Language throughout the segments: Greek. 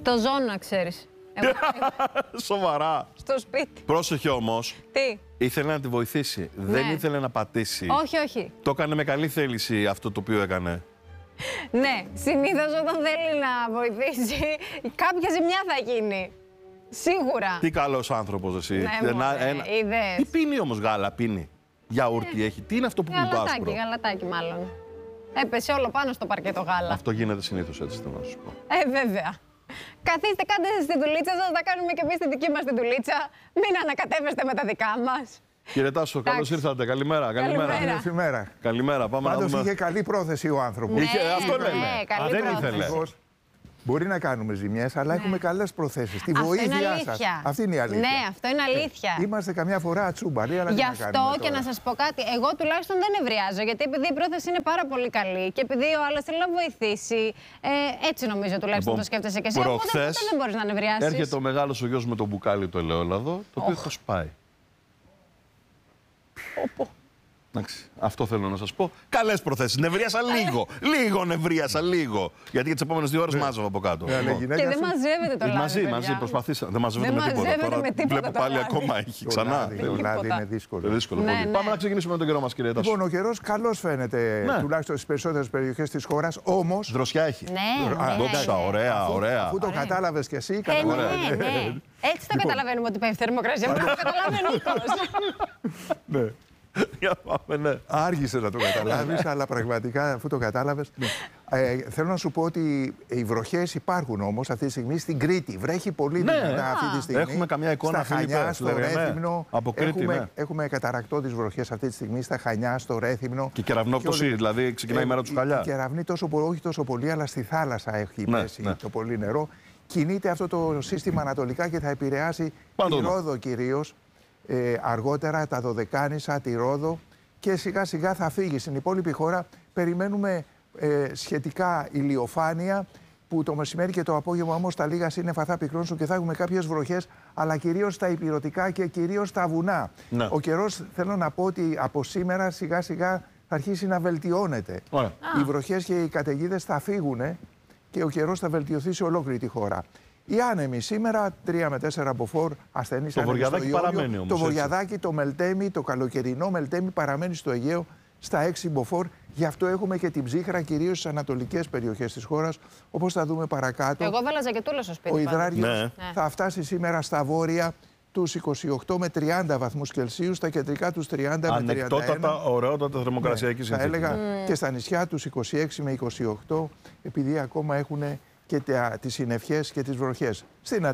Το ζώνω, να ξέρεις. Σοβαρά. Στο σπίτι. Πρόσεχε όμως. Τι. Ήθελε να τη βοηθήσει. Δεν ήθελε να πατήσει. Όχι, όχι. Το έκανε με καλή θέληση αυτό το οποίο έκανε. Ναι, συνήθως όταν θέλει να βοηθήσει, κάποια ζημιά θα γίνει. Σίγουρα. Τι καλός άνθρωπος εσύ. Ναι, είδες. Τι πίνει όμως γάλα, πίνει. Γιαούρτι έχει. Τι είναι αυτό που πίνει το άσπρο. Γαλατάκι μάλλον. Έπεσε όλο πάνω στο παρκέτο γάλα. Αυτό γίνεται συνήθως έτσι, θέλω να σου πω. Βέβαια. Καθίστε, κάντε στη δουλίτσα σας, θα κάνουμε και εμείς τη δική μας τη δουλίτσα. Μην ανακατεύεστε με τα δικά μας. Κύριε Τάσο, καλώς ήρθατε. Καλημέρα. Καλημέρα. Καλημέρα. Πάμε να Πάντως δούμε. είχε καλή πρόθεση ο άνθρωπος. Αυτό λέμε. Καλή δεν πρόθεση. ήθελε. Μπορεί να κάνουμε ζημιές, αλλά έχουμε καλές προθέσεις. Τη βοήθειά σας. Αυτή είναι η αλήθεια. Ναι, αυτό είναι αλήθεια. Είμαστε καμιά φορά ατσούμπαροι, αλλά Γι' αυτό και να σας πω κάτι. Εγώ τουλάχιστον δεν νευριάζω, γιατί επειδή η πρόθεση είναι πάρα πολύ καλή και επειδή ο άλλος θέλει να βοηθήσει. Έτσι νομίζω τουλάχιστον το σκέφτεσαι και εσύ. Οπότε δεν μπορείς να νευριάσεις. Έρχεται ο μεγάλος ο γιος με το μπουκάλι το ελαιόλαδο, το οποίο θα σπάει. Εντάξει, αυτό θέλω να σας πω. Καλές προθέσεις. Νευρίασα λίγο. Λίγο νευρίασα, λίγο. Γιατί για τις επόμενες 2 ώρες μάζευα από κάτω. Και δεν μαζεύεται το λάδι. Μαζί, προσπαθήσα. Δεν μαζεύεται με τίποτα. Τώρα βλέπω πάλι ακόμα έχει ξανά. Το λάδι είναι δύσκολο. Πάμε να ξεκινήσουμε με τον καιρό μας, κύριε Τάσο. Λοιπόν, ο καιρός καλώς φαίνεται, τουλάχιστον στις περισσότερες περιοχές της χώρας. Όμως. Δροσιά έχει. Ναι. Ωραία. Αφού το κατάλαβες κι εσύ, ναι. Έτσι το καταλαβαίνουμε ότι πέφτει η θερμοκρασία. Το καταλαβαίνει ο Νίκος. Για πάμε, ναι. Άργησε να το καταλάβεις, αλλά πραγματικά αφού το κατάλαβες. Θέλω να σου πω ότι οι βροχές υπάρχουν όμως αυτή τη στιγμή στην Κρήτη. Βρέχει πολύ δυνατά αυτή τη στιγμή. Έχουμε καμιά εικόνα, στα Χανιά, στο Ρέθυμνο. Από Κρήτη, έχουμε καταρακτώδεις βροχές αυτή τη στιγμή στα Χανιά, στο Ρέθυμνο. Και κεραυνόπτωση, δηλαδή ξεκινάει η μέρα του Χαλιά. Η κεραυνή όχι τόσο πολύ, αλλά στη θάλασσα έχει πέσει το πολύ νερό. Κινείται αυτό το σύστημα ανατολικά και θα επηρεάσει τη Ρόδο κυρίως. Αργότερα τα Δωδεκάνησα, τη Ρόδο και σιγά σιγά θα φύγει. Στην υπόλοιπη χώρα περιμένουμε σχετικά ηλιοφάνεια που το μεσημέρι και το απόγευμα όμως τα λίγα σύννεφα θα πυκνώσουν και θα έχουμε κάποιες βροχές, αλλά κυρίως στα ηπειρωτικά και κυρίως στα βουνά. Ναι. Ο καιρός θέλω να πω ότι από σήμερα σιγά σιγά θα αρχίσει να βελτιώνεται. Οι βροχές και οι καταιγίδες θα φύγουν και ο καιρός θα βελτιωθεί σε ολόκληρη τη χώρα. Οι άνεμοι σήμερα 3 με 4 μποφόρ, ασθενείς άνεμοι στο Ιόνιο. Το βορειαδάκι, το μελτέμι, το καλοκαιρινό μελτέμι παραμένει στο Αιγαίο στα 6 μποφόρ. Γι' αυτό έχουμε και την ψύχρα κυρίως στις ανατολικές περιοχές της χώρας, όπως θα δούμε παρακάτω. Εγώ βάλα ζακετούλα στο σπίτι. Ο υδράριος θα φτάσει σήμερα στα βόρεια τους 28 με 30 βαθμούς Κελσίου, στα κεντρικά τους 30 με 31. Ανεκτότατα, ωραιότατα θερμοκρασιακή συνθήκη. Θα έλεγα και στα νησιά τους 26 με 28, επειδή ακόμα έχουν και τις συννεφιές και τις βροχές.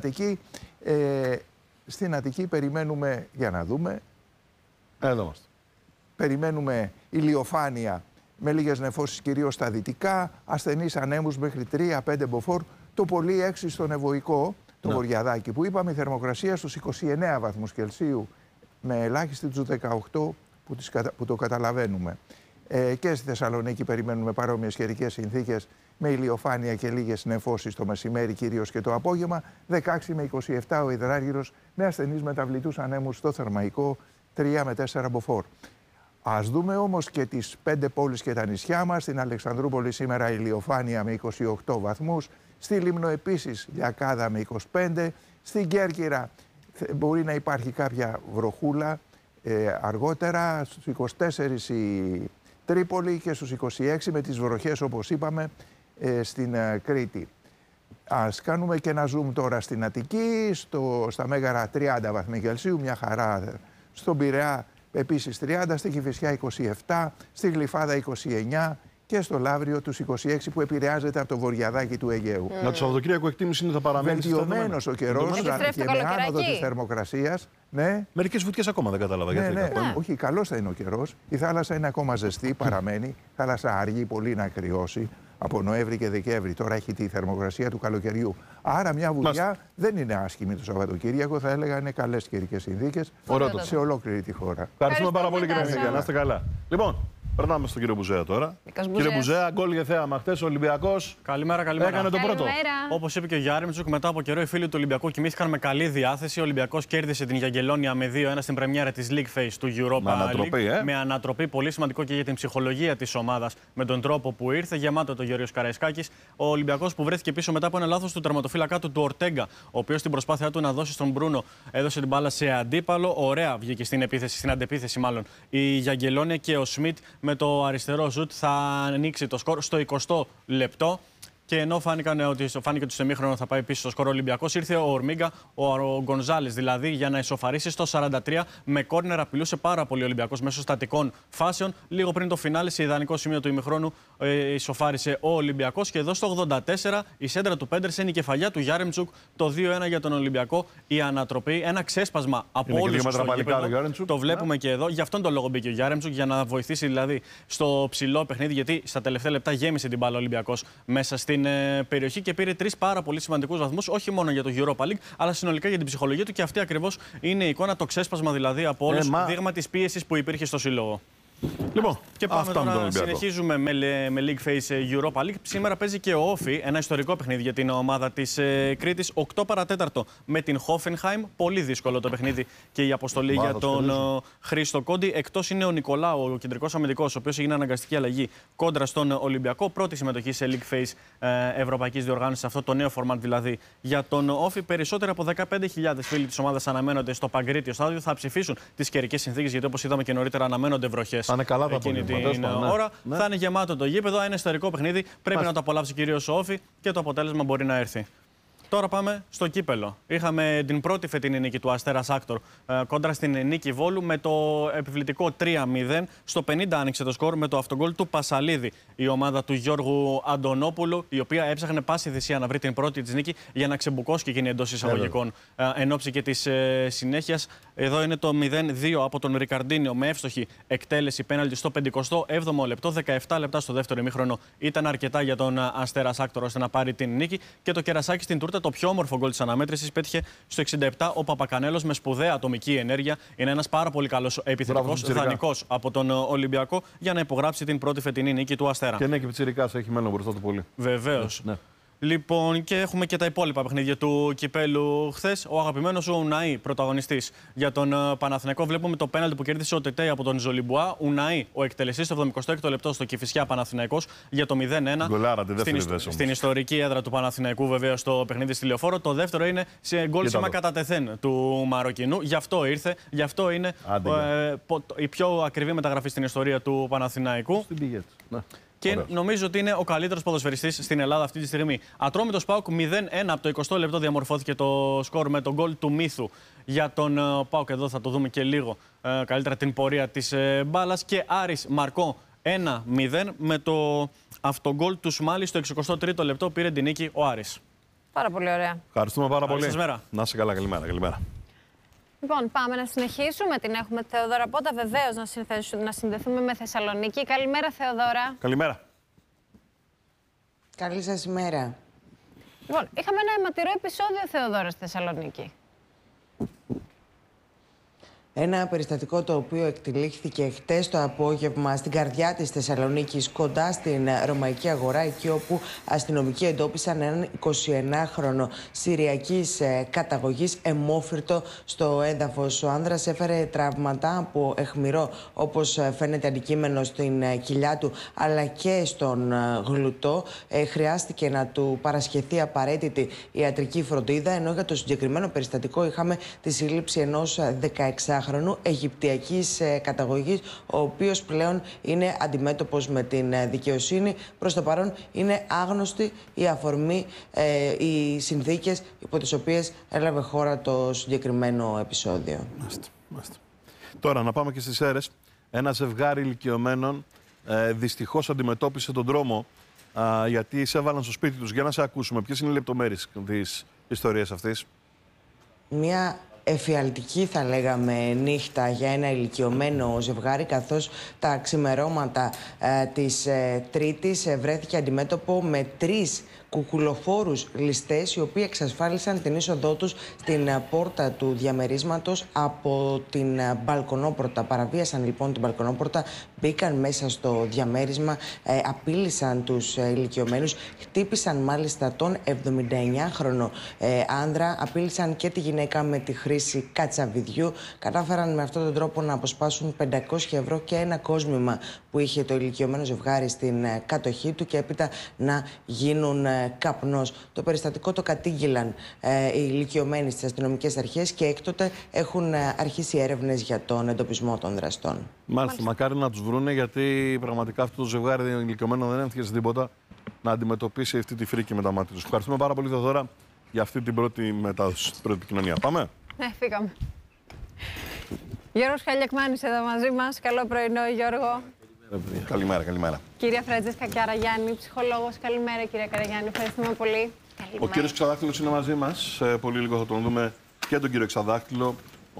Στην Αττική περιμένουμε, για να δούμε, εδώ είμαστε. Περιμένουμε ηλιοφάνεια με λίγες νεφώσεις κυρίως στα δυτικά, ασθενείς ανέμους μέχρι 3-5 μποφόρ, το πολύ 6 στον Ευωικό, το βορειαδάκι που είπαμε, η θερμοκρασία στους 29 βαθμούς Κελσίου με ελάχιστη τους 18 που το καταλαβαίνουμε. Και στη Θεσσαλονίκη περιμένουμε παρόμοιες καιρικές συνθήκες με ηλιοφάνεια και λίγες νεφώσεις το μεσημέρι κυρίως και το απόγευμα. 16 με 27 ο υδράργυρος με ασθενείς μεταβλητούς ανέμους στο Θερμαϊκό, 3 με 4 μποφόρ. Ας δούμε όμως και τις 5 πόλεις και τα νησιά μας. Στην Αλεξανδρούπολη σήμερα ηλιοφάνεια με 28 βαθμούς. Στη Λίμνο επίσης λιακάδα με 25. Στην Κέρκυρα μπορεί να υπάρχει κάποια βροχούλα αργότερα. Στους 24 η Τρίπολη και στους 26 με τις βροχές όπως είπαμε στην Κρήτη. Ας κάνουμε και ένα zoom τώρα στην Αττική, στα Μέγαρα 30 βαθμοί Κελσίου, μια χαρά. Στον Πειραιά επίσης 30, στη Κηφισιά 27, στη Γλυφάδα 29 και στο Λαύριο τους 26 που επηρεάζεται από το βορειαδάκι του Αιγαίου. Να το Σαββατοκύριακο εκτίμηση είναι θα παραμένει. Βελτιωμένος ο καιρός και με άνοδο της θερμοκρασίας. Ναι. Μερικές βουτιές ακόμα δεν κατάλαβα γιατί. Ναι. Όχι, καλός θα είναι ο καιρός. Η θάλασσα είναι ακόμα ζεστή, παραμένει. Η θάλασσα αργεί πολύ να κρυώσει. Από Νοέμβρη και Δεκέμβρη. Τώρα έχει τη θερμοκρασία του καλοκαιριού. Άρα μια βουτιά δεν είναι άσχημη το Σαββατοκύριακο. Θα έλεγα είναι καλές καιρικές συνθήκες σε ολόκληρη τη χώρα. Ευχαριστούμε πάρα πολύ, κύριε Νίκη. Να είστε καλά. Λοιπόν, Περνάμε στον κύριο Μπουζέα τώρα. Κύριε Μπουζέα, γκολ για θέαμα χθες ο Ολυμπιακός. Καλημέρα. Έκανε το πρώτο. Όπως είπε και ο Γιάρεμτσουκ, μετά από καιρό οι φίλοι του Ολυμπιακού κοιμήθηκαν με καλή διάθεση. Ο Ολυμπιακός κέρδισε την Γιαγγελόνια με 2-1 στην πρεμιέρα της League Phase του Europa League. Με ανατροπή, πολύ σημαντικό και για την ψυχολογία της ομάδας με τον τρόπο που ήρθε. Γεμάτο το Γεώργιος Καραϊσκάκης. Ο Ολυμπιακός που βρέθηκε πίσω μετά από ένα λάθος του τερματοφύλακα του Ορτέγκα, ο οποίος στην προσπάθειά του να δώσει στον Μπρούνο έδωσε την μπάλα σε αντίπαλο. Ωραία βγήκε στην αντεπίθεση μάλλον η Γιαγγελόνια και ο Σμιτ με το αριστερό σουτ θα ανοίξει το σκορ στο 20ο λεπτό. Και ενώ φάνηκε ότι στο σεμίχρονο θα πάει πίσω στο σκορ ο Ολυμπιακός, ήρθε ο Ορμίγκα, ο Γκονζάλες δηλαδή, για να ισοφαρίσει στο 43 με κόρνερ. Απειλούσε πάρα πολύ ο Ολυμπιακός μέσω στατικών φάσεων. Λίγο πριν το φινάλε, σε ιδανικό σημείο του ημιχρόνου, ισοφάρισε ο Ολυμπιακός. Και εδώ στο 84 η σέντρα του Πέντερσεν, η κεφαλιά του Γιάρεμτσουκ, το 2-1 για τον Ολυμπιακό. Η ανατροπή, ένα ξέσπασμα από όλους στο γήπεδο. Το βλέπουμε και εδώ. Γι' αυτόν τον λόγο μπήκε ο Γιάρεμτσουκ, για να βοηθήσει δηλαδή στο ψηλό παιχνίδι, γιατί στα τελευταία λεπτά γέμισε την μπάλα ο Ολυμπιακός μέσα στην περιοχή και πήρε 3 πάρα πολύ σημαντικούς βαθμούς, όχι μόνο για το Europa League, αλλά συνολικά για την ψυχολογία του. Και αυτή ακριβώς είναι η εικόνα, το ξέσπασμα δηλαδή από όλους, δείγμα της πίεσης που υπήρχε στο σύλλογο. Λοιπόν, και πάμε τώρα, συνεχίζουμε με League Phase Europa League. Σήμερα παίζει και ο Όφι, ένα ιστορικό παιχνίδι για την ομάδα της Κρήτης. 8 παρατέταρτο με την Hoffenheim. Πολύ δύσκολο το παιχνίδι και η αποστολή για τον Χρήστο Κόντι. Εκτός είναι ο Νικολάου, ο κεντρικός αμυντικός, ο οποίος έγινε αναγκαστική αλλαγή κόντρα στον Ολυμπιακό. Πρώτη συμμετοχή σε League Phase Ευρωπαϊκής Διοργάνωσης, αυτό το νέο format δηλαδή για τον Όφι. Περισσότεροι από 15.000 φίλοι της ομάδας αναμένονται στο Παγκρίτιο στάδιο. Θα ψηφίσουν τις καιρικές συνθήκες, γιατί όπως είδαμε και νωρίτερα αναμένονται βροχές. Θα είναι καλά τα εκείνη την ώρα. Ναι. Θα είναι γεμάτο το γήπεδο. Ένα ιστορικό παιχνίδι. Πρέπει να το απολαύσει κυρίως ο Όφι και το αποτέλεσμα μπορεί να έρθει. Τώρα πάμε στο κύπελο. Είχαμε την πρώτη φετινή νίκη του Αστέρας Άκτορ κόντρα στην Νίκη Βόλου με το επιβλητικό 3-0. Στο 50 άνοιξε το σκορ με το αυτογκόλ του Πασαλίδη. Η ομάδα του Γιώργου Αντωνόπουλου, η οποία έψαχνε πάση θυσία να βρει την πρώτη της νίκη για να ξεμπουκώσει και γίνει εντός εισαγωγικών εν ώψη και της συνέχειας. Εδώ είναι το 0-2 από τον Ρικαρντίνιο με εύστοχη εκτέλεση πέναλτι στο 57ο λεπτό. 17 λεπτά στο δεύτερο ημίχρονο ήταν αρκετά για τον Αστέρας Άκτορ ώστε να πάρει την νίκη. Και το κερασάκι στην τούρτα, το πιο όμορφο γκολ της αναμέτρησης, πέτυχε στο 67 ο Παπακανέλος με σπουδαία ατομική ενέργεια. Είναι ένας πάρα πολύ καλός επιθετικός δανεικός από τον Ολυμπιακό για να υπογράψει την πρώτη φετινή νίκη του Αστέρα. Και ναι, και πιτσιρικάς έχει μέλλον μπροστά του πολύ. Βεβαίως. Ναι. Λοιπόν, και έχουμε και τα υπόλοιπα παιχνίδια του κυπέλου χθες. Ο αγαπημένος ο Ουναή, πρωταγωνιστής για τον Παναθηναϊκό. Βλέπουμε το πέναλτι που κέρδισε ο Τετέι από τον Ζολιμπουά. Ουναή, ο εκτελεστής στο 76ο λεπτό στο Κηφισιά Παναθηναϊκός για το 0-1. Γκολάρα, στην ιστορική έδρα του Παναθηναϊκού, βεβαίως, το παιχνίδι στη Λεωφόρο. Το δεύτερο είναι σε γκολ σήμα κατά τεθέν του Μαροκινού. Γι' αυτό ήρθε, γι' αυτό είναι η πιο ακριβή μεταγραφή στην ιστορία του Παναθηναϊκού. Και νομίζω ότι είναι ο καλύτερος ποδοσφαιριστής στην Ελλάδα αυτή τη στιγμή. Ατρόμητος ΠΑΟΚ 0-1 από το 20ο λεπτό διαμορφώθηκε το σκορ με τον γκολ του Μίθου για τον ΠΑΟΚ. Εδώ θα το δούμε και λίγο καλύτερα την πορεία της μπάλας. Και Άρης Μαρκό 1-0 με το αυτογκολ του Σμάλη στο 63ο λεπτό πήρε την νίκη ο Άρης. Πάρα πολύ ωραία. Ευχαριστούμε πάρα πολύ. Μέρα. Να είσαι καλά, καλημέρα. Λοιπόν, πάμε να συνεχίσουμε. Την έχουμε τη Θεοδώρα Πότα, βεβαίως να συνδεθούμε με Θεσσαλονίκη. Καλημέρα, Θεοδώρα. Καλημέρα. Καλή σας ημέρα. Λοιπόν, είχαμε ένα αιματηρό επεισόδιο, Θεοδώρα, στη Θεσσαλονίκη. Ένα περιστατικό το οποίο εκτελήχθηκε χτες το απόγευμα στην καρδιά της Θεσσαλονίκης, κοντά στην Ρωμαϊκή Αγορά, εκεί όπου αστυνομικοί εντόπισαν έναν 21χρονο Συριακής καταγωγής αιμόφυρτο στο έδαφος. Ο άνδρας έφερε τραύματα από αιχμηρό, όπως φαίνεται αντικείμενο, στην κοιλιά του αλλά και στον γλουτό. Χρειάστηκε να του παρασχεθεί απαραίτητη ιατρική φροντίδα, ενώ για το συγκεκριμένο περιστατικό είχαμε τη σύλληψη ενός 16χρονου Αιγυπτιακής καταγωγής, ο οποίος πλέον είναι αντιμέτωπος με την δικαιοσύνη. Προς το παρόν είναι άγνωστη η αφορμή, οι συνθήκες υπό τις οποίες έλαβε χώρα το συγκεκριμένο επεισόδιο. Μάλιστα. Τώρα να πάμε και στις Σέρρες. Ένα ζευγάρι ηλικιωμένων δυστυχώς αντιμετώπισε τον τρόμο γιατί σε έβαλαν στο σπίτι τους. Για να σε ακούσουμε, ποιες είναι οι λεπτομέρειες της ιστορίας αυτής? Μια εφιαλτική, θα λέγαμε, νύχτα για ένα ηλικιωμένο ζευγάρι, καθώς τα ξημερώματα της Τρίτης βρέθηκε αντιμέτωπο με 3 κουκουλοφόρους ληστές, οι οποίοι εξασφάλισαν την είσοδό τους στην πόρτα του διαμερίσματος από την μπαλκονόπορτα. Παραβίασαν λοιπόν την μπαλκονόπορτα, μπήκαν μέσα στο διαμέρισμα, απείλησαν τους ηλικιωμένους, χτύπησαν μάλιστα τον 79χρονο άνδρα, απείλησαν και τη γυναίκα με τη χρήση κατσαβιδιού. Κατάφεραν με αυτόν τον τρόπο να αποσπάσουν 500 ευρώ και ένα κόσμημα που είχε το ηλικιωμένο ζευγάρι στην κατοχή του και έπειτα να γίνουν καπνός. Το περιστατικό το κατήγγειλαν οι ηλικιωμένοι στις αστυνομικές αρχές και έκτοτε έχουν αρχίσει έρευνες για τον εντοπισμό των δραστών. Μάλιστα, μακάρι να τους βρούνε, γιατί πραγματικά αυτό το ζευγάρι ηλικιωμένο δεν έμφυγε σε τίποτα να αντιμετωπίσει αυτή τη φρίκη με τα μάτια τους. Ευχαριστούμε πάρα πολύ, Θεοδώρα, για αυτή την πρώτη μετάδοση, την πρώτη επικοινωνία. Πάμε. Ναι, φύγαμε. Γιώργος Χαλιακμάνης εδώ μαζί μας. Καλό πρωινό, Γιώργο. Καλημέρα, καλημέρα. Κυρία Φραντζέσκα Καραγιάννη, ψυχολόγος. Καλημέρα, κυρία Καραγιάννη. Ευχαριστούμε πολύ. Ο κύριος Εξαδάκτυλος είναι μαζί μας. Πολύ λίγο θα τον δούμε και τον κύριο Εξαδάκτυλο,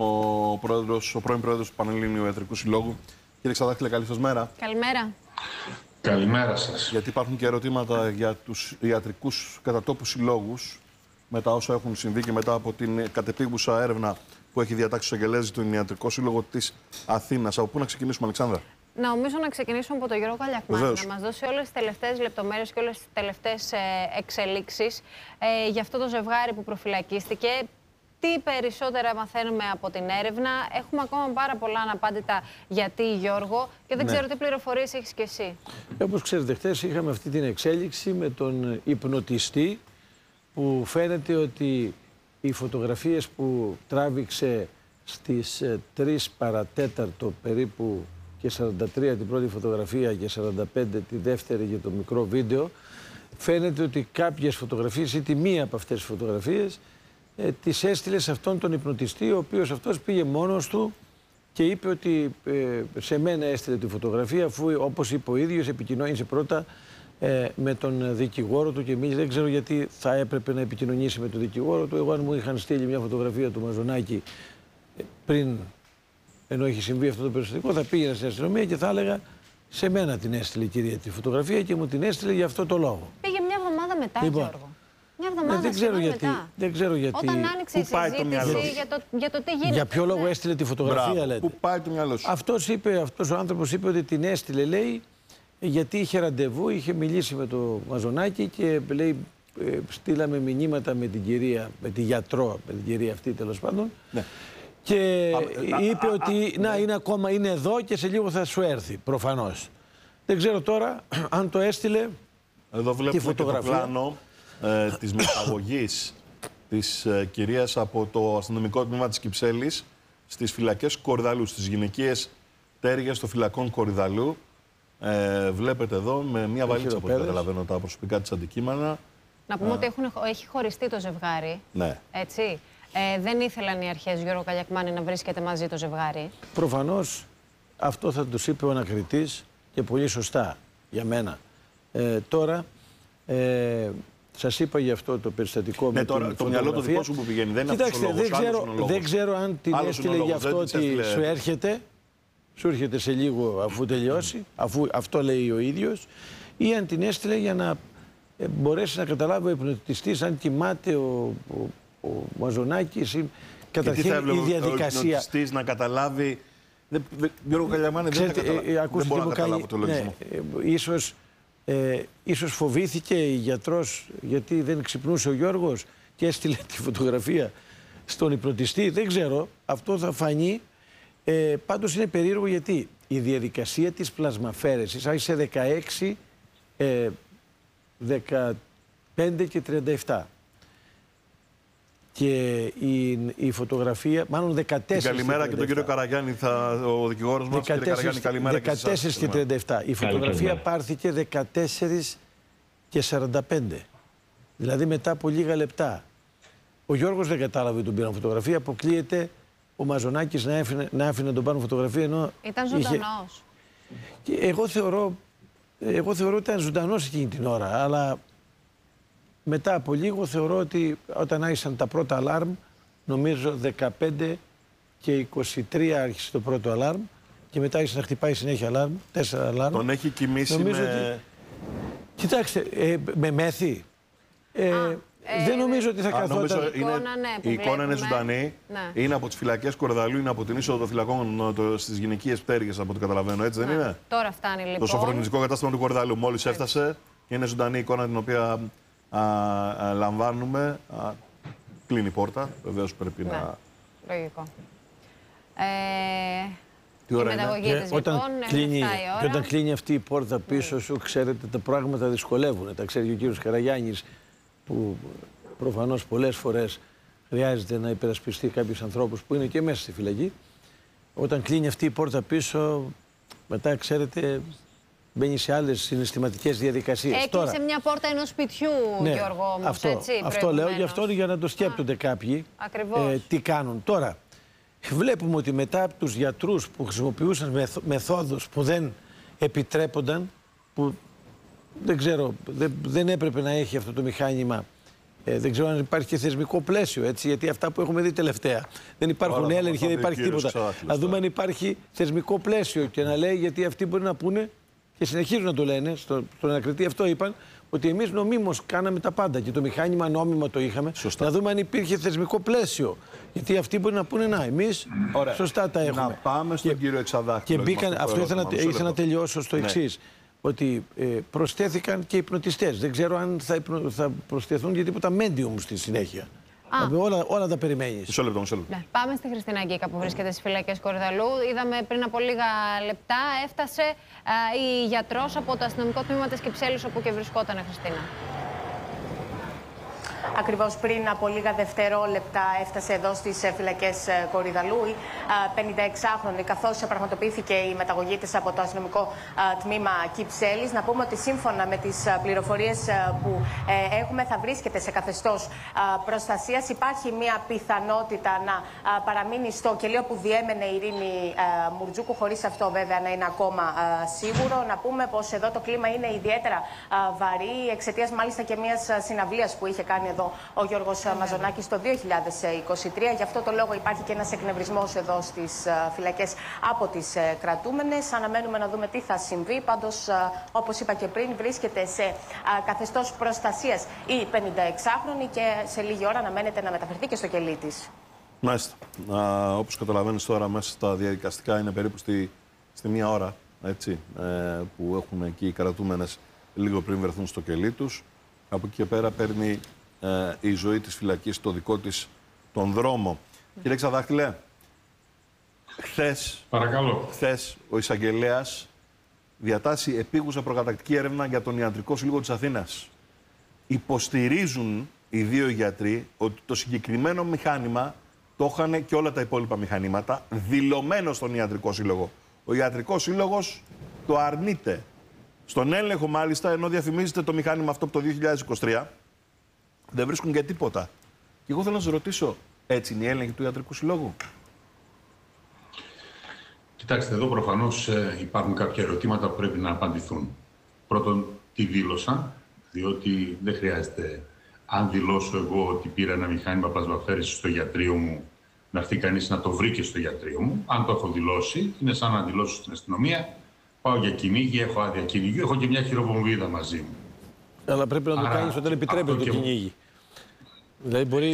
ο πρώην πρόεδρος του Πανελλήνιου Ιατρικού Συλλόγου. Κύριε Εξαδάκτυλε, καλή σας μέρα. Καλημέρα. Καλημέρα σας. Γιατί υπάρχουν και ερωτήματα για τους ιατρικούς κατατόπου συλλόγους μετά όσα έχουν συμβεί και μετά από την κατεπίγουσα έρευνα που έχει διατάξει ο Αγγελέζη, τον Ιατρικό Σύλλογο της Αθήνας. Από πού να ξεκινήσουμε, Αλεξάνδρα? Νομίζω να ξεκινήσουμε από τον Γιώργο Καλιακμάνη, να μας δώσει όλες τις τελευταίες λεπτομέρειες και όλες τις τελευταίες εξελίξεις για αυτό το ζευγάρι που προφυλακίστηκε. Τι περισσότερα μαθαίνουμε από την έρευνα. Έχουμε ακόμα πάρα πολλά αναπάντητα γιατί, Γιώργο, και δεν ξέρω τι πληροφορίες έχεις κι εσύ. Όπως ξέρετε, χθες είχαμε αυτή την εξέλιξη με τον υπνοτιστή, που φαίνεται ότι οι φωτογραφίες που τράβηξε στις 3 παρατέταρτο περίπου και 43 την πρώτη φωτογραφία και 45 τη δεύτερη για το μικρό βίντεο, φαίνεται ότι κάποιες φωτογραφίες ή τη μία από αυτές τις φωτογραφίες τις έστειλε σε αυτόν τον υπνοτιστή, ο οποίος αυτός πήγε μόνος του και είπε ότι σε μένα έστειλε τη φωτογραφία, αφού όπως είπε ο ίδιος επικοινώνησε πρώτα με τον δικηγόρο του και μίλησε. Δεν ξέρω γιατί θα έπρεπε να επικοινωνήσει με τον δικηγόρο του. Εγώ, αν μου είχαν στείλει μια φωτογραφία του Μαζονάκη πριν, ενώ έχει συμβεί αυτό το περιστατικό, θα πήγαινα στην αστυνομία και θα έλεγα σε μένα την έστειλε η κυρία τη φωτογραφία και μου την έστειλε για αυτό το λόγο. Πήγε μια εβδομάδα μετά, λοιπόν, Γιώργο. Μια εβδομάδα δεν ξέρω γιατί, μετά. Δεν ξέρω γιατί. Όταν άνοιξε η συζήτηση για το τι γίνεται. Για ποιο λόγο έστειλε τη φωτογραφία, μπράβο, λέτε? Πού πάει το μυαλό σου? Αυτός ο άνθρωπος είπε ότι την έστειλε, λέει, γιατί είχε ραντεβού, είχε μιλήσει με το Μαζονάκη και λέει, στείλαμε μηνύματα με την κυρία, με τη γιατρό, με την κυρία αυτή τέλος πάντων. Ναι. Και είπε ότι είναι ακόμα, είναι εδώ και σε λίγο θα σου έρθει, προφανώς. Δεν ξέρω τώρα αν το έστειλε. Εδώ βλέπουμε και το πλάνο της μεταγωγής της κυρίας από το αστυνομικό τμήμα της Κυψέλης στις φυλακές Κορυδαλού, στις γυναικείες τέργες των φυλακών Κορυδαλού. Βλέπετε εδώ με μια βαλίτσα, από ό,τι καταλαβαίνω, τα προσωπικά της αντικείμενα. Να πούμε ότι έχει χωριστεί το ζευγάρι. Ναι. Έτσι. Δεν ήθελαν οι αρχές, Γιώργο Καλιακμάνη, να βρίσκεται μαζί το ζευγάρι. Προφανώς αυτό θα τους είπε ο ανακριτής και πολύ σωστά για μένα. Τώρα, σας είπα για αυτό το περιστατικό με τώρα, το μυαλό το δικό σου που πηγαίνει, δεν είναι αυτός ο λόγος. Δεν ξέρω αν την έστειλε για αυτό ότι σου έρχεται. Σου έρχεται σε λίγο αφού τελειώσει, αφού αυτό λέει ο ίδιος, ή αν την έστειλε για να μπορέσει να καταλάβει ο υπνοτιστής αν κοιμάται ο Μαζονάκης ή καταρχήν η διαδικασία. Ο υπνοτιστής να καταλάβει. Γιώργο Καλιακμάνη, δεν μπορώ να καταλάβω το λογισμό. Ίσως φοβήθηκε η γιατρός γιατί δεν ξυπνούσε ο Γιώργος και έστειλε τη φωτογραφία στον υπνοτιστή. Δεν ξέρω, αυτό θα φανεί. Πάντως είναι περίεργο γιατί η διαδικασία της πλασμαφέρεσης άρχισε 16, 15 και 37. Και η φωτογραφία, μάλλον 14. Καλημέρα και τον κύριο Καραγιάννη, ο δικηγόρος μας. Κύριε Καραγιάννη, καλημέρα 14 και 37. Η φωτογραφία πάρθηκε 14 και 45. Δηλαδή μετά από λίγα λεπτά. Ο Γιώργος δεν κατάλαβε ότι τον πήραν φωτογραφία, αποκλείεται ο Μαζονάκης να άφηνε να τον πάρουν φωτογραφία ενώ ήταν ζωντανός. Εγώ θεωρώ ότι ήταν ζωντανός εκείνη την ώρα, αλλά μετά από λίγο θεωρώ ότι όταν άρχισαν τα πρώτα αλάρμ, νομίζω 15 και 23 άρχισε το πρώτο αλάρμ και μετά άρχισε να χτυπάει συνέχεια αλάρμ, 4 αλάρμ. Τον έχει κοιμήσει νομίζω ότι... Κοιτάξτε, με μέθη. Δεν νομίζω ότι θα καθόταν. Η εικόνα είναι ζωντανή. Ναι. Είναι από τις φυλακές Κορυδαλλού, είναι από την είσοδο των φυλακών στις γυναικείες πτέρυγες, από ό,τι καταλαβαίνω. Έτσι δεν είναι? Τώρα φτάνει λοιπόν. Το σοφρονιστικό κατάστημα του Κορυδαλλού μόλις έφτασε και είναι ζωντανή εικόνα την οποία λαμβάνουμε. Κλείνει η πόρτα. Βεβαίως πρέπει να. Λογικό. Τι ώρα είναι? Όταν κλείνει αυτή η πόρτα πίσω σου, ξέρετε, τα πράγματα δυσκολεύουν. Τα ξέρει και ο κύριος Καραγιάννης, που προφανώς πολλές φορές χρειάζεται να υπερασπιστεί κάποιους ανθρώπους που είναι και μέσα στη φυλακή. Όταν κλείνει αυτή η πόρτα πίσω, μετά, ξέρετε, μπαίνει σε άλλες συναισθηματικές διαδικασίες. Έκλεισε μια πόρτα ενός σπιτιού, Γιώργο, όμως, έτσι. Αυτό λέω, γι' αυτό για να το σκέπτονται κάποιοι τι κάνουν. Τώρα, βλέπουμε ότι μετά από τους γιατρούς που χρησιμοποιούσαν μεθόδους που δεν επιτρέπονταν, που δεν ξέρω, δεν έπρεπε να έχει αυτό το μηχάνημα. Δεν ξέρω αν υπάρχει και θεσμικό πλαίσιο, έτσι, γιατί αυτά που έχουμε δει τελευταία. Δεν υπάρχουν έλεγχοι, δεν υπάρχει τίποτα. Να δούμε αν υπάρχει θεσμικό πλαίσιο και να λέει, γιατί αυτοί μπορεί να πούνε και συνεχίζουν να το λένε, στον ανακριτή αυτό είπαν, ότι εμείς νομίμως κάναμε τα πάντα και το μηχάνημα νόμιμα το είχαμε. Σωστά. Να δούμε αν υπήρχε θεσμικό πλαίσιο. Γιατί αυτοί μπορεί να πούνε, να, εμείς σωστά τα έχουμε. Να πάμε στον κύριο Εξαδάκη. Και αυτό ήθελα να τελειώσω στο εξής. Ότι προσθέθηκαν και υπνοτιστές. Δεν ξέρω αν θα προσθεθούν και τίποτα medium στη συνέχεια. Όλα τα περιμένεις. Μισό λεπτό. Πάμε στη Χριστίνα Γκίκα που βρίσκεται στις φυλακές Κορυδαλλού. Είδαμε πριν από λίγα λεπτά έφτασε η γιατρός από το αστυνομικό τμήμα της Κυψέλης, όπου και βρισκόταν, Χριστίνα. Ακριβώς πριν από λίγα δευτερόλεπτα έφτασε εδώ στις φυλακές Κορυδαλλού η 56χρονη, καθώς πραγματοποιήθηκε η μεταγωγή της από το αστυνομικό τμήμα Κυψέλης. Να πούμε ότι σύμφωνα με τις πληροφορίες που έχουμε θα βρίσκεται σε καθεστώς προστασίας. Υπάρχει μια πιθανότητα να παραμείνει στο κελίο που διέμενε η Ειρήνη Μουρτζούκου, χωρίς αυτό βέβαια να είναι ακόμα σίγουρο. Να πούμε πως εδώ το κλίμα είναι ιδιαίτερα βαρύ, εξαιτίας μάλιστα και μιας συναυλίας που είχε κάνει εδώ ο Γιώργος Μαζονάκης το 2023. Γι' αυτό το λόγο υπάρχει και ένας εκνευρισμός εδώ στις φυλακές από τις κρατούμενες. Αναμένουμε να δούμε τι θα συμβεί. Πάντως, όπως είπα και πριν, βρίσκεται σε καθεστώς προστασίας η 56χρονη και σε λίγη ώρα αναμένεται να μεταφερθεί και στο κελί της. Μάλιστα. Όπως καταλαβαίνεις τώρα, μέσα στα διαδικαστικά είναι περίπου στη μία ώρα, έτσι, που έχουν εκεί οι κρατούμενες λίγο πριν βρεθούν στο κελί τους. Από εκεί και πέρα παίρνει η ζωή της φυλακής το δικό της τον δρόμο. Κύριε Εξαδάκτυλε, χθες ο εισαγγελέας διατάσσει επίγουσα προκαταρκτική έρευνα για τον Ιατρικό Σύλλογο της Αθήνας. Υποστηρίζουν οι δύο γιατροί ότι το συγκεκριμένο μηχάνημα το είχαν και όλα τα υπόλοιπα μηχανήματα δηλωμένο στον Ιατρικό Σύλλογο. Ο Ιατρικός Σύλλογος το αρνείται. Στον έλεγχο, μάλιστα, ενώ διαφημίζεται το μηχάνημα αυτό από το 2023, δεν βρίσκουν και τίποτα. Και εγώ θέλω να σας ρωτήσω, έτσι είναι η έλεγχη του Ιατρικού Συλλόγου? Κοιτάξτε, εδώ προφανώς υπάρχουν κάποια ερωτήματα που πρέπει να απαντηθούν. Πρώτον, τι δήλωσαν, διότι δεν χρειάζεται, αν δηλώσω εγώ ότι πήρα ένα μηχάνημα πλασμαφέρησης στο γιατρείο μου, να έρθει κανείς να το βρει και στο γιατρείο μου. Αν το έχω δηλώσει, είναι σαν να δηλώσω στην αστυνομία. Πάω για κυνήγι, έχω άδεια κυνηγιού, έχω και μια χειροβομβίδα μαζί μου. Αλλά πρέπει να το κάνεις όταν επιτρέπεται το κυνήγι. Δηλαδή μπορεί,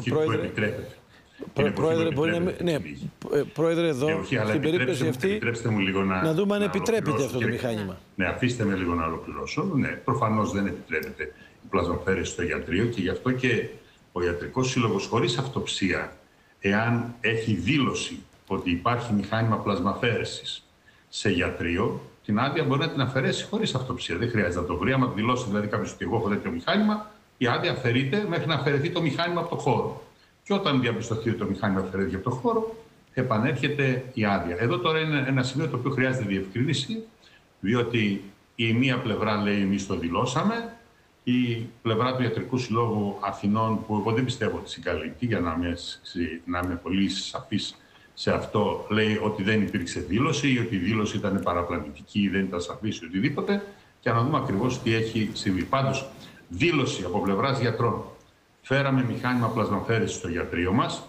Πρόεδρε, μπορεί να... Ναι, Πρόεδρε, εδώ, στην περίπτωση αυτή, να δούμε αν επιτρέπεται αυτό το μηχάνημα. Ναι, αφήστε με λίγο να ολοκληρώσω. Ναι, προφανώς δεν επιτρέπεται η πλασμαφέρηση στο γιατρείο και γι' αυτό και ο Ιατρικός Σύλλογος, χωρίς αυτοψία, εάν έχει δήλωση ότι υπάρχει μηχάνημα πλασμαφέρησης σε γιατρείο, την άδεια μπορεί να την αφαιρέσει χωρίς αυτοψία. Δεν χρειάζεται να το βρει. Άμα δηλώσει δηλαδή κάποιος ότι εγώ έχω τέτοιο μηχάνημα, η άδεια αφαιρείται μέχρι να αφαιρεθεί το μηχάνημα από το χώρο. Και όταν διαπιστωθεί ότι το μηχάνημα αφαιρέθηκε από το χώρο, επανέρχεται η άδεια. Εδώ τώρα είναι ένα σημείο το οποίο χρειάζεται διευκρίνηση, διότι η μία πλευρά λέει εμείς το δηλώσαμε, η πλευρά του Ιατρικού Συλλόγου Αθηνών, που εγώ δεν πιστεύω ότι συγκαλύπτει, για να είμαι πολύ σαφής σε αυτό, λέει ότι δεν υπήρξε δήλωση ή ότι η δήλωση ήταν παραπλανητική ή δεν ήταν σαφής ή οτιδήποτε, και να δούμε ακριβώς τι έχει συμβεί. Πάντως, δήλωση από πλευράς γιατρών. Φέραμε μηχάνημα πλασμαφέρησης στο γιατρείο μας.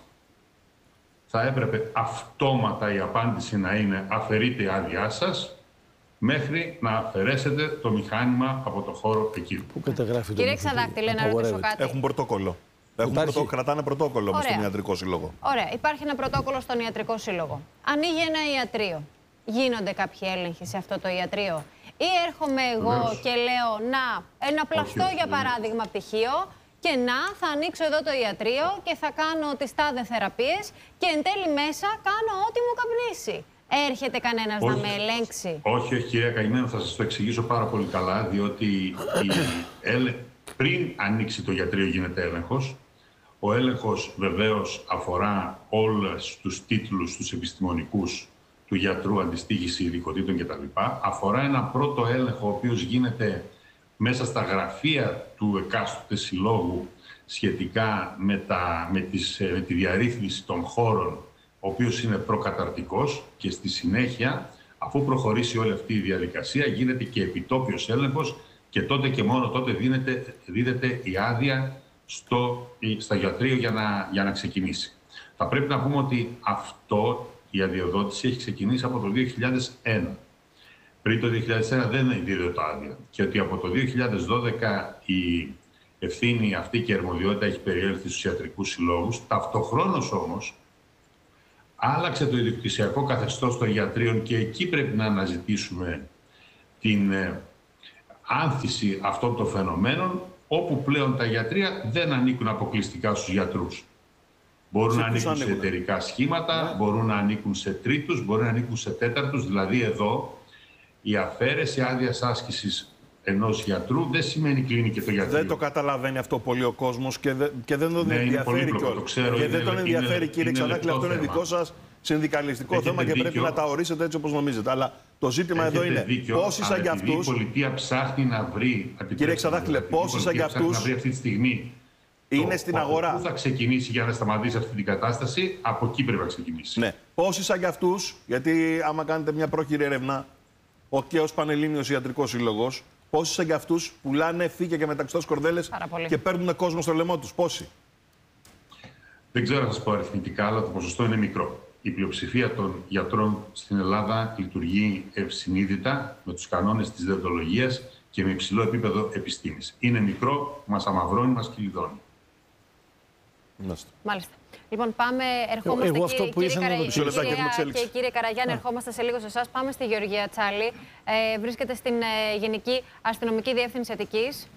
Θα έπρεπε αυτόματα η απάντηση να είναι αφαιρείτε η άδειά σας, μέχρι να αφαιρέσετε το μηχάνημα από το χώρο εκείνο. Πού καταγράφει το Κύριε Ξαδάκτυλε, να ρωτήσω κάτι. Έχουν πρωτόκολλο. Κρατάνε πρωτόκολλο όμως στον Ιατρικό Σύλλογο. Ωραία. Υπάρχει ένα πρωτόκολλο στον Ιατρικό Σύλλογο. Ανοίγει ένα ιατρείο. Γίνονται κάποιοι έλεγχοι σε αυτό το ιατρείο? Ή έρχομαι εγώ και λέω ένα πλαστό για παράδειγμα πτυχίο και θα ανοίξω εδώ το ιατρείο και θα κάνω τις τάδε θεραπείες και εν τέλει μέσα κάνω ό,τι μου καπνίσει. Έρχεται κανένας να με ελέγξει? Όχι, κυρία Καημένο, θα σας το εξηγήσω πάρα πολύ καλά, διότι πριν ανοίξει το ιατρείο γίνεται έλεγχος. Ο έλεγχος βεβαίως αφορά όλους τους τίτλους, τους επιστημονικούς του γιατρού, αντιστοίχηση ειδικοτήτων κτλ. Αφορά ένα πρώτο έλεγχο, ο οποίος γίνεται μέσα στα γραφεία του εκάστοτε συλλόγου σχετικά με τη διαρρύθμιση των χώρων, ο οποίος είναι προκαταρτικός, και στη συνέχεια, αφού προχωρήσει όλη αυτή η διαδικασία, γίνεται και επιτόπιος έλεγχος και τότε και μόνο τότε δίδεται η άδεια στα ιατρείο για να ξεκινήσει. Θα πρέπει να πούμε ότι η αδειοδότηση έχει ξεκινήσει από το 2001. Πριν το 2001 δεν δίδεται το άδεια. Και ότι από το 2012 η ευθύνη αυτή και η αρμοδιότητα έχει περιέλθει στους ιατρικούς συλλόγους. Ταυτοχρόνως όμως άλλαξε το ιδιοκτησιακό καθεστώς των ιατρίων και εκεί πρέπει να αναζητήσουμε την άνθηση αυτών των φαινομένων, όπου πλέον τα ιατρεία δεν ανήκουν αποκλειστικά στους γιατρούς. Μπορούν να ανήκουν σε εταιρικά σχήματα, μπορούν να ανήκουν σε τρίτους, μπορούν να ανήκουν σε τέταρτους. Δηλαδή εδώ η αφαίρεση άδειας άσκησης ενός γιατρού δεν σημαίνει κλείνει και το γιατρό. Δεν το καταλαβαίνει αυτό πολύ ο κόσμος και δεν τον ενδιαφέρει κιόλας. Και δεν τον ενδιαφέρει, κύριε Ξαδάκτυλε, αυτό είναι δικό σας συνδικαλιστικό θέμα και πρέπει να τα ορίσετε έτσι όπως νομίζετε. Αλλά το ζήτημα εδώ είναι πόσοι σαν για αυτούς. Η πολιτεία ψάχνει να βρει. Κύριε Ξαδάκτυλε, πόσοι σαν για αυτούς. Αυτή τη στιγμή είναι στην αγορά. Πού θα ξεκινήσει για να σταματήσει αυτή την κατάσταση, από εκεί πρέπει να ξεκινήσει. Ναι. Πόσοι σαν για αυτούς, γιατί άμα κάνετε μια πρόχειρη έρευνα, και ως Πανελλήνιος Ιατρικός Σύλλογος, πόσοι σαν για αυτούς πουλάνε φύκια και μεταξωτές κορδέλες και παίρνουν κόσμο στο λαιμό τους? Πόσοι? Δεν ξέρω να σας πω αριθμητικά, αλλά το ποσοστό είναι μικρό. Η πλειοψηφία των γιατρών στην Ελλάδα λειτουργεί ευσυνείδητα με τους κανόνες της δεοντολογίας και με υψηλό επίπεδο επιστήμης. Είναι μικρό, μας αμαυρώνει, μας κυλιδώνει. Μάλιστα. Λοιπόν, πάμε, ερχόμαστε κύριε Καραγιάννη, ερχόμαστε σε λίγο σε εσάς. Πάμε στη Γεωργία Τσάλη. Βρίσκεται στην Γενική Αστυνομική Διεύθυνση Αττικής.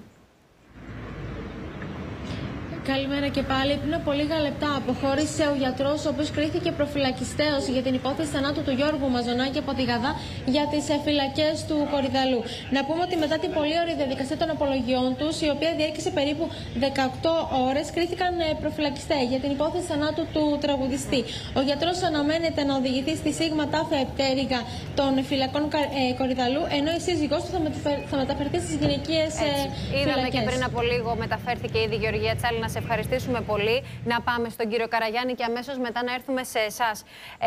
Καλημέρα και πάλι. Πριν από λίγα λεπτά αποχώρησε ο γιατρός, ο οποίος κρίθηκε προφυλακιστέως για την υπόθεση θανάτου του Γιώργου Μαζονάκη από τη Γαδά για τις φυλακές του Κορυδαλού. Να πούμε ότι μετά την πολύ ωραία διαδικασία των απολογιών τους, η οποία διήρκησε περίπου 18 ώρες, κρίθηκαν προφυλακιστέ για την υπόθεση θανάτου του τραγουδιστή. Ο γιατρός αναμένεται να οδηγηθεί στη Σίγμα Τάφε Επτέρυγα των φυλακών Κορυδαλού, ενώ η σύζυγός του θα μεταφερθεί στις γυναικείες φυλακές. Είδαμε και πριν από λίγο μεταφέρθηκε ήδη η Γεωργία Τσάλη. Να σε ευχαριστήσουμε πολύ. Να πάμε στον κύριο Καραγιάννη και αμέσως μετά να έρθουμε σε εσάς.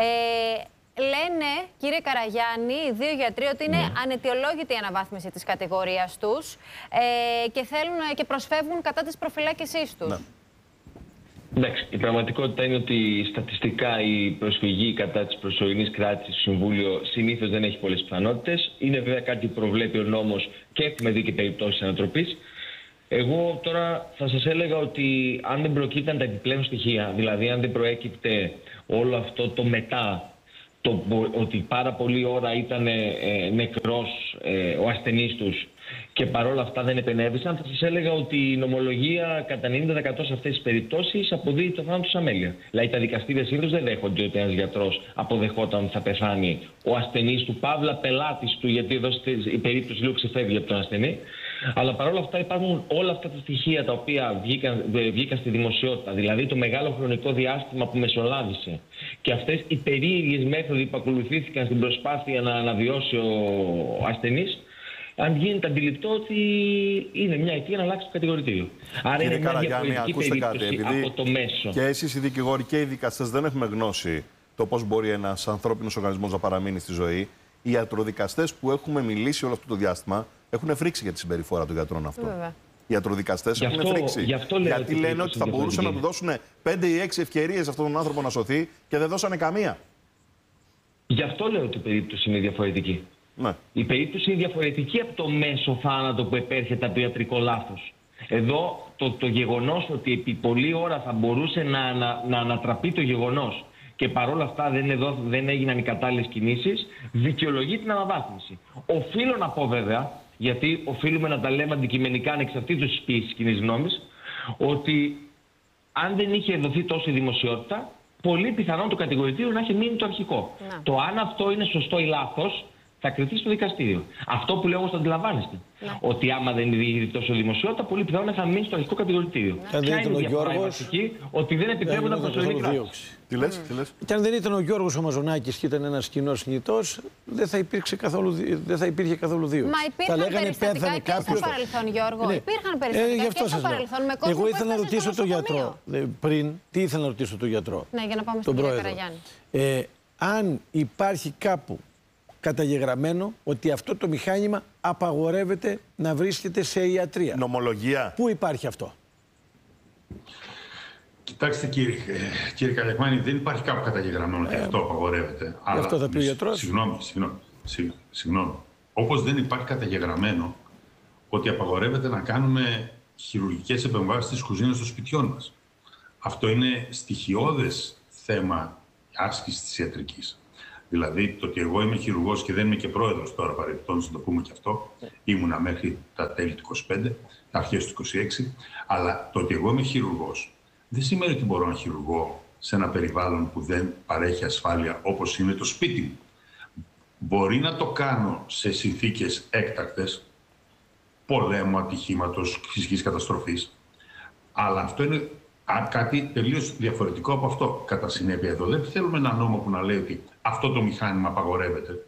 Λένε, κύριε Καραγιάννη, οι δύο γιατροί ότι είναι αναιτιολόγητη η αναβάθμιση της κατηγορίας τους και θέλουν και προσφεύγουν κατά της προφυλάκησής τους. Εντάξει, η πραγματικότητα είναι ότι στατιστικά η προσφυγή κατά της προσωρινής κράτησης στο Συμβούλιο συνήθως δεν έχει πολλές πιθανότητες. Είναι βέβαια κάτι που προβλέπει ο νόμος και έχουμε δει και περιπτώσεις ανατροπής. Εγώ τώρα θα σας έλεγα ότι αν δεν προκύπταν τα επιπλέον στοιχεία, δηλαδή αν δεν προέκυπτε όλο αυτό το μετά, ότι πάρα πολλή ώρα ήταν νεκρός ο ασθενής τους και παρόλα αυτά δεν επενέβησαν, θα σας έλεγα ότι η νομολογία κατά 90% σε αυτές τις περιπτώσεις αποδίδει το θάνατο σαν αμέλεια. Δηλαδή τα δικαστήρια συνήθως δεν δέχονται ότι ένας γιατρός αποδεχόταν ότι θα πεθάνει ο ασθενής του, παύλα πελάτης του, γιατί εδώ η περίπτωση λίγο ξεφεύγει από τον ασθενή. Αλλά παρόλα αυτά υπάρχουν όλα αυτά τα στοιχεία τα οποία βγήκαν στη δημοσιότητα, δηλαδή το μεγάλο χρονικό διάστημα που μεσολάβησε και αυτές οι περίεργες μέθοδοι που ακολουθήθηκαν στην προσπάθεια να αναβιώσει ο ασθενής, αν γίνεται αντιληπτό ότι είναι μια αιτία να αλλάξει το κατηγορητήριο. Άρα είναι μια διαφορετική περίπτωση από το μέσο. Και εσείς οι δικηγόροι και οι δικαστές δεν έχουμε γνώση το πώς μπορεί ένας ανθρώπινος οργανισμός να παραμείνει στη ζωή. Οι ιατροδικαστές που έχουμε μιλήσει όλο αυτό το διάστημα έχουν φρίξει για τη συμπεριφορά των γιατρών αυτών. Οι ιατροδικαστές έχουν φρίξει. Γιατί λένε ότι θα μπορούσαν να του δώσουν 5 ή 6 ευκαιρίες αυτόν τον άνθρωπο να σωθεί και δεν δώσανε καμία. Γι' αυτό λέω ότι η περίπτωση είναι διαφορετική. Ναι. Η περίπτωση είναι διαφορετική από το μέσο θάνατο που επέρχεται από ιατρικό λάθος. Εδώ το γεγονός ότι επί πολλή ώρα θα μπορούσε να ανατραπεί το γεγονός και παρόλα αυτά δεν έγιναν οι κατάλληλες κινήσεις, δικαιολογεί την αναβάθμιση. Οφείλω να πω βέβαια, γιατί οφείλουμε να τα λέμε αντικειμενικά ανεξαρτήτως της πίεσης κοινής γνώμης, ότι αν δεν είχε δοθεί τόση δημοσιότητα, πολύ πιθανόν το κατηγορητήριο να έχει μείνει το αρχικό. Να. Το αν αυτό είναι σωστό ή λάθος θα κριθεί στο δικαστήριο. Αυτό που λέω όμως το αντιλαμβάνεστε. Ναι. Ότι άμα δεν είναι τόσο δημοσιότητα, πολύ πιθανόν θα μείνει στο αρχικό κατηγορητήριο. Ναι. Ποια είναι η διαφορά βασική, ότι δεν επιτρέπουν να προσωρινή κράτηση. Τι λες? Και αν δεν ήταν ο Γιώργος ο Μαζονάκης και ήταν ένας κοινός θνητός, δεν θα υπήρχε καθόλου δίωξη. Μα υπήρχαν περιστατικά και στο παρελθόν, Γιώργο. Ναι. Υπήρχαν περιστατικά και στο παρελθόν με κόσμο. Εγώ ήθελα να ρωτήσω τον γιατρό. Τι ήθελα να ρωτήσω τον γιατρό. Ναι, για να πάμε στον κύριο Καραγιάννη. Αν υπάρχει κάπου καταγεγραμμένο ότι αυτό το μηχάνημα απαγορεύεται να βρίσκεται σε ιατρία. Νομολογία. Πού υπάρχει αυτό? Κοιτάξτε κύριε Καλιακμάνη, δεν υπάρχει κάπου καταγεγραμμένο ότι αυτό απαγορεύεται. Αλλά αυτό θα πει ο γιατρός. Συγγνώμη. Όπως δεν υπάρχει καταγεγραμμένο ότι απαγορεύεται να κάνουμε χειρουργικές επεμβάσεις στις κουζίνες των σπιτιών μας. Αυτό είναι στοιχειώδες θέμα άσκησης της ιατρικής. Δηλαδή, το ότι εγώ είμαι χειρουργός και δεν είμαι και πρόεδρος τώρα, παρεμπιπτόντως να το πούμε και αυτό, ήμουνα μέχρι τα τέλη του 25, τα αρχές του 26, αλλά το ότι εγώ είμαι χειρουργός δεν σημαίνει ότι μπορώ να χειρουργώ σε ένα περιβάλλον που δεν παρέχει ασφάλεια όπως είναι το σπίτι μου. Μπορεί να το κάνω σε συνθήκες έκτακτες, πολέμου, ατυχήματος, φυσικής καταστροφής, αλλά αυτό είναι κάτι τελείως διαφορετικό από αυτό. Κατά συνέπεια, εδώ δεν θέλουμε ένα νόμο που να λέει ότι αυτό το μηχάνημα απαγορεύεται.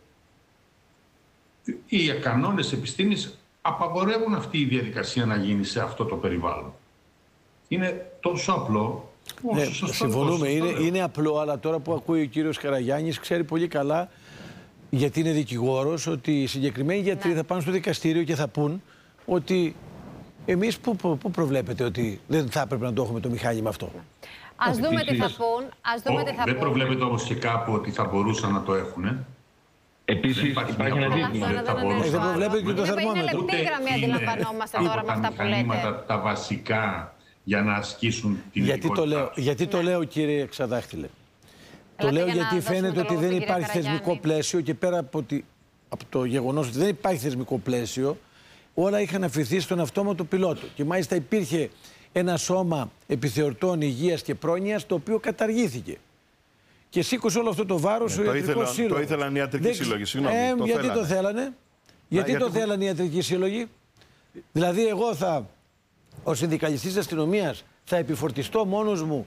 Οι κανόνες επιστήμης απαγορεύουν αυτή η διαδικασία να γίνει σε αυτό το περιβάλλον. Είναι τόσο απλό. Ναι, συμφωνούμε. Είναι απλό, αλλά τώρα που ακούει ο κύριος Καραγιάννης, ξέρει πολύ καλά, γιατί είναι δικηγόρος, ότι οι συγκεκριμένοι γιατροί θα πάνε στο δικαστήριο και θα πούν ότι εμείς πού προβλέπετε ότι δεν θα έπρεπε να το έχουμε το μηχάνημα αυτό. Ας δούμε τι θα πούν. Δεν προβλέπετε όμως και κάπου ότι θα μπορούσαν να το έχουν. Επίσης υπάρχει ένα ζήτημα. Δεν προβλέπετε και το θερμόμετρο. Ούτε αντιλαμβανόμαστε τώρα με αυτά που λέτε. Τα βασικά για να ασκήσουν την ιδιότητα. Γιατί το λέω, κύριε Ξαδάχτυλε? Το λέω γιατί φαίνεται ότι δεν υπάρχει θεσμικό πλαίσιο και πέρα από το γεγονός ότι δεν υπάρχει θεσμικό πλαίσιο, όλα είχαν αφηθεί στον αυτόματο πιλότο. Και μάλιστα υπήρχε ένα σώμα επιθεωρητών υγείας και πρόνοιας, το οποίο καταργήθηκε. Και σήκωσε όλο αυτό το βάρος ο ιατρικός σύλλογος. Το ήθελαν οι ιατρικοί σύλλογοι. Γιατί το θέλανε? Γιατί το θέλανε οι ιατρικοί σύλλογοι? Δηλαδή εγώ ως συνδικαλιστής αστυνομίας θα επιφορτιστώ μόνος μου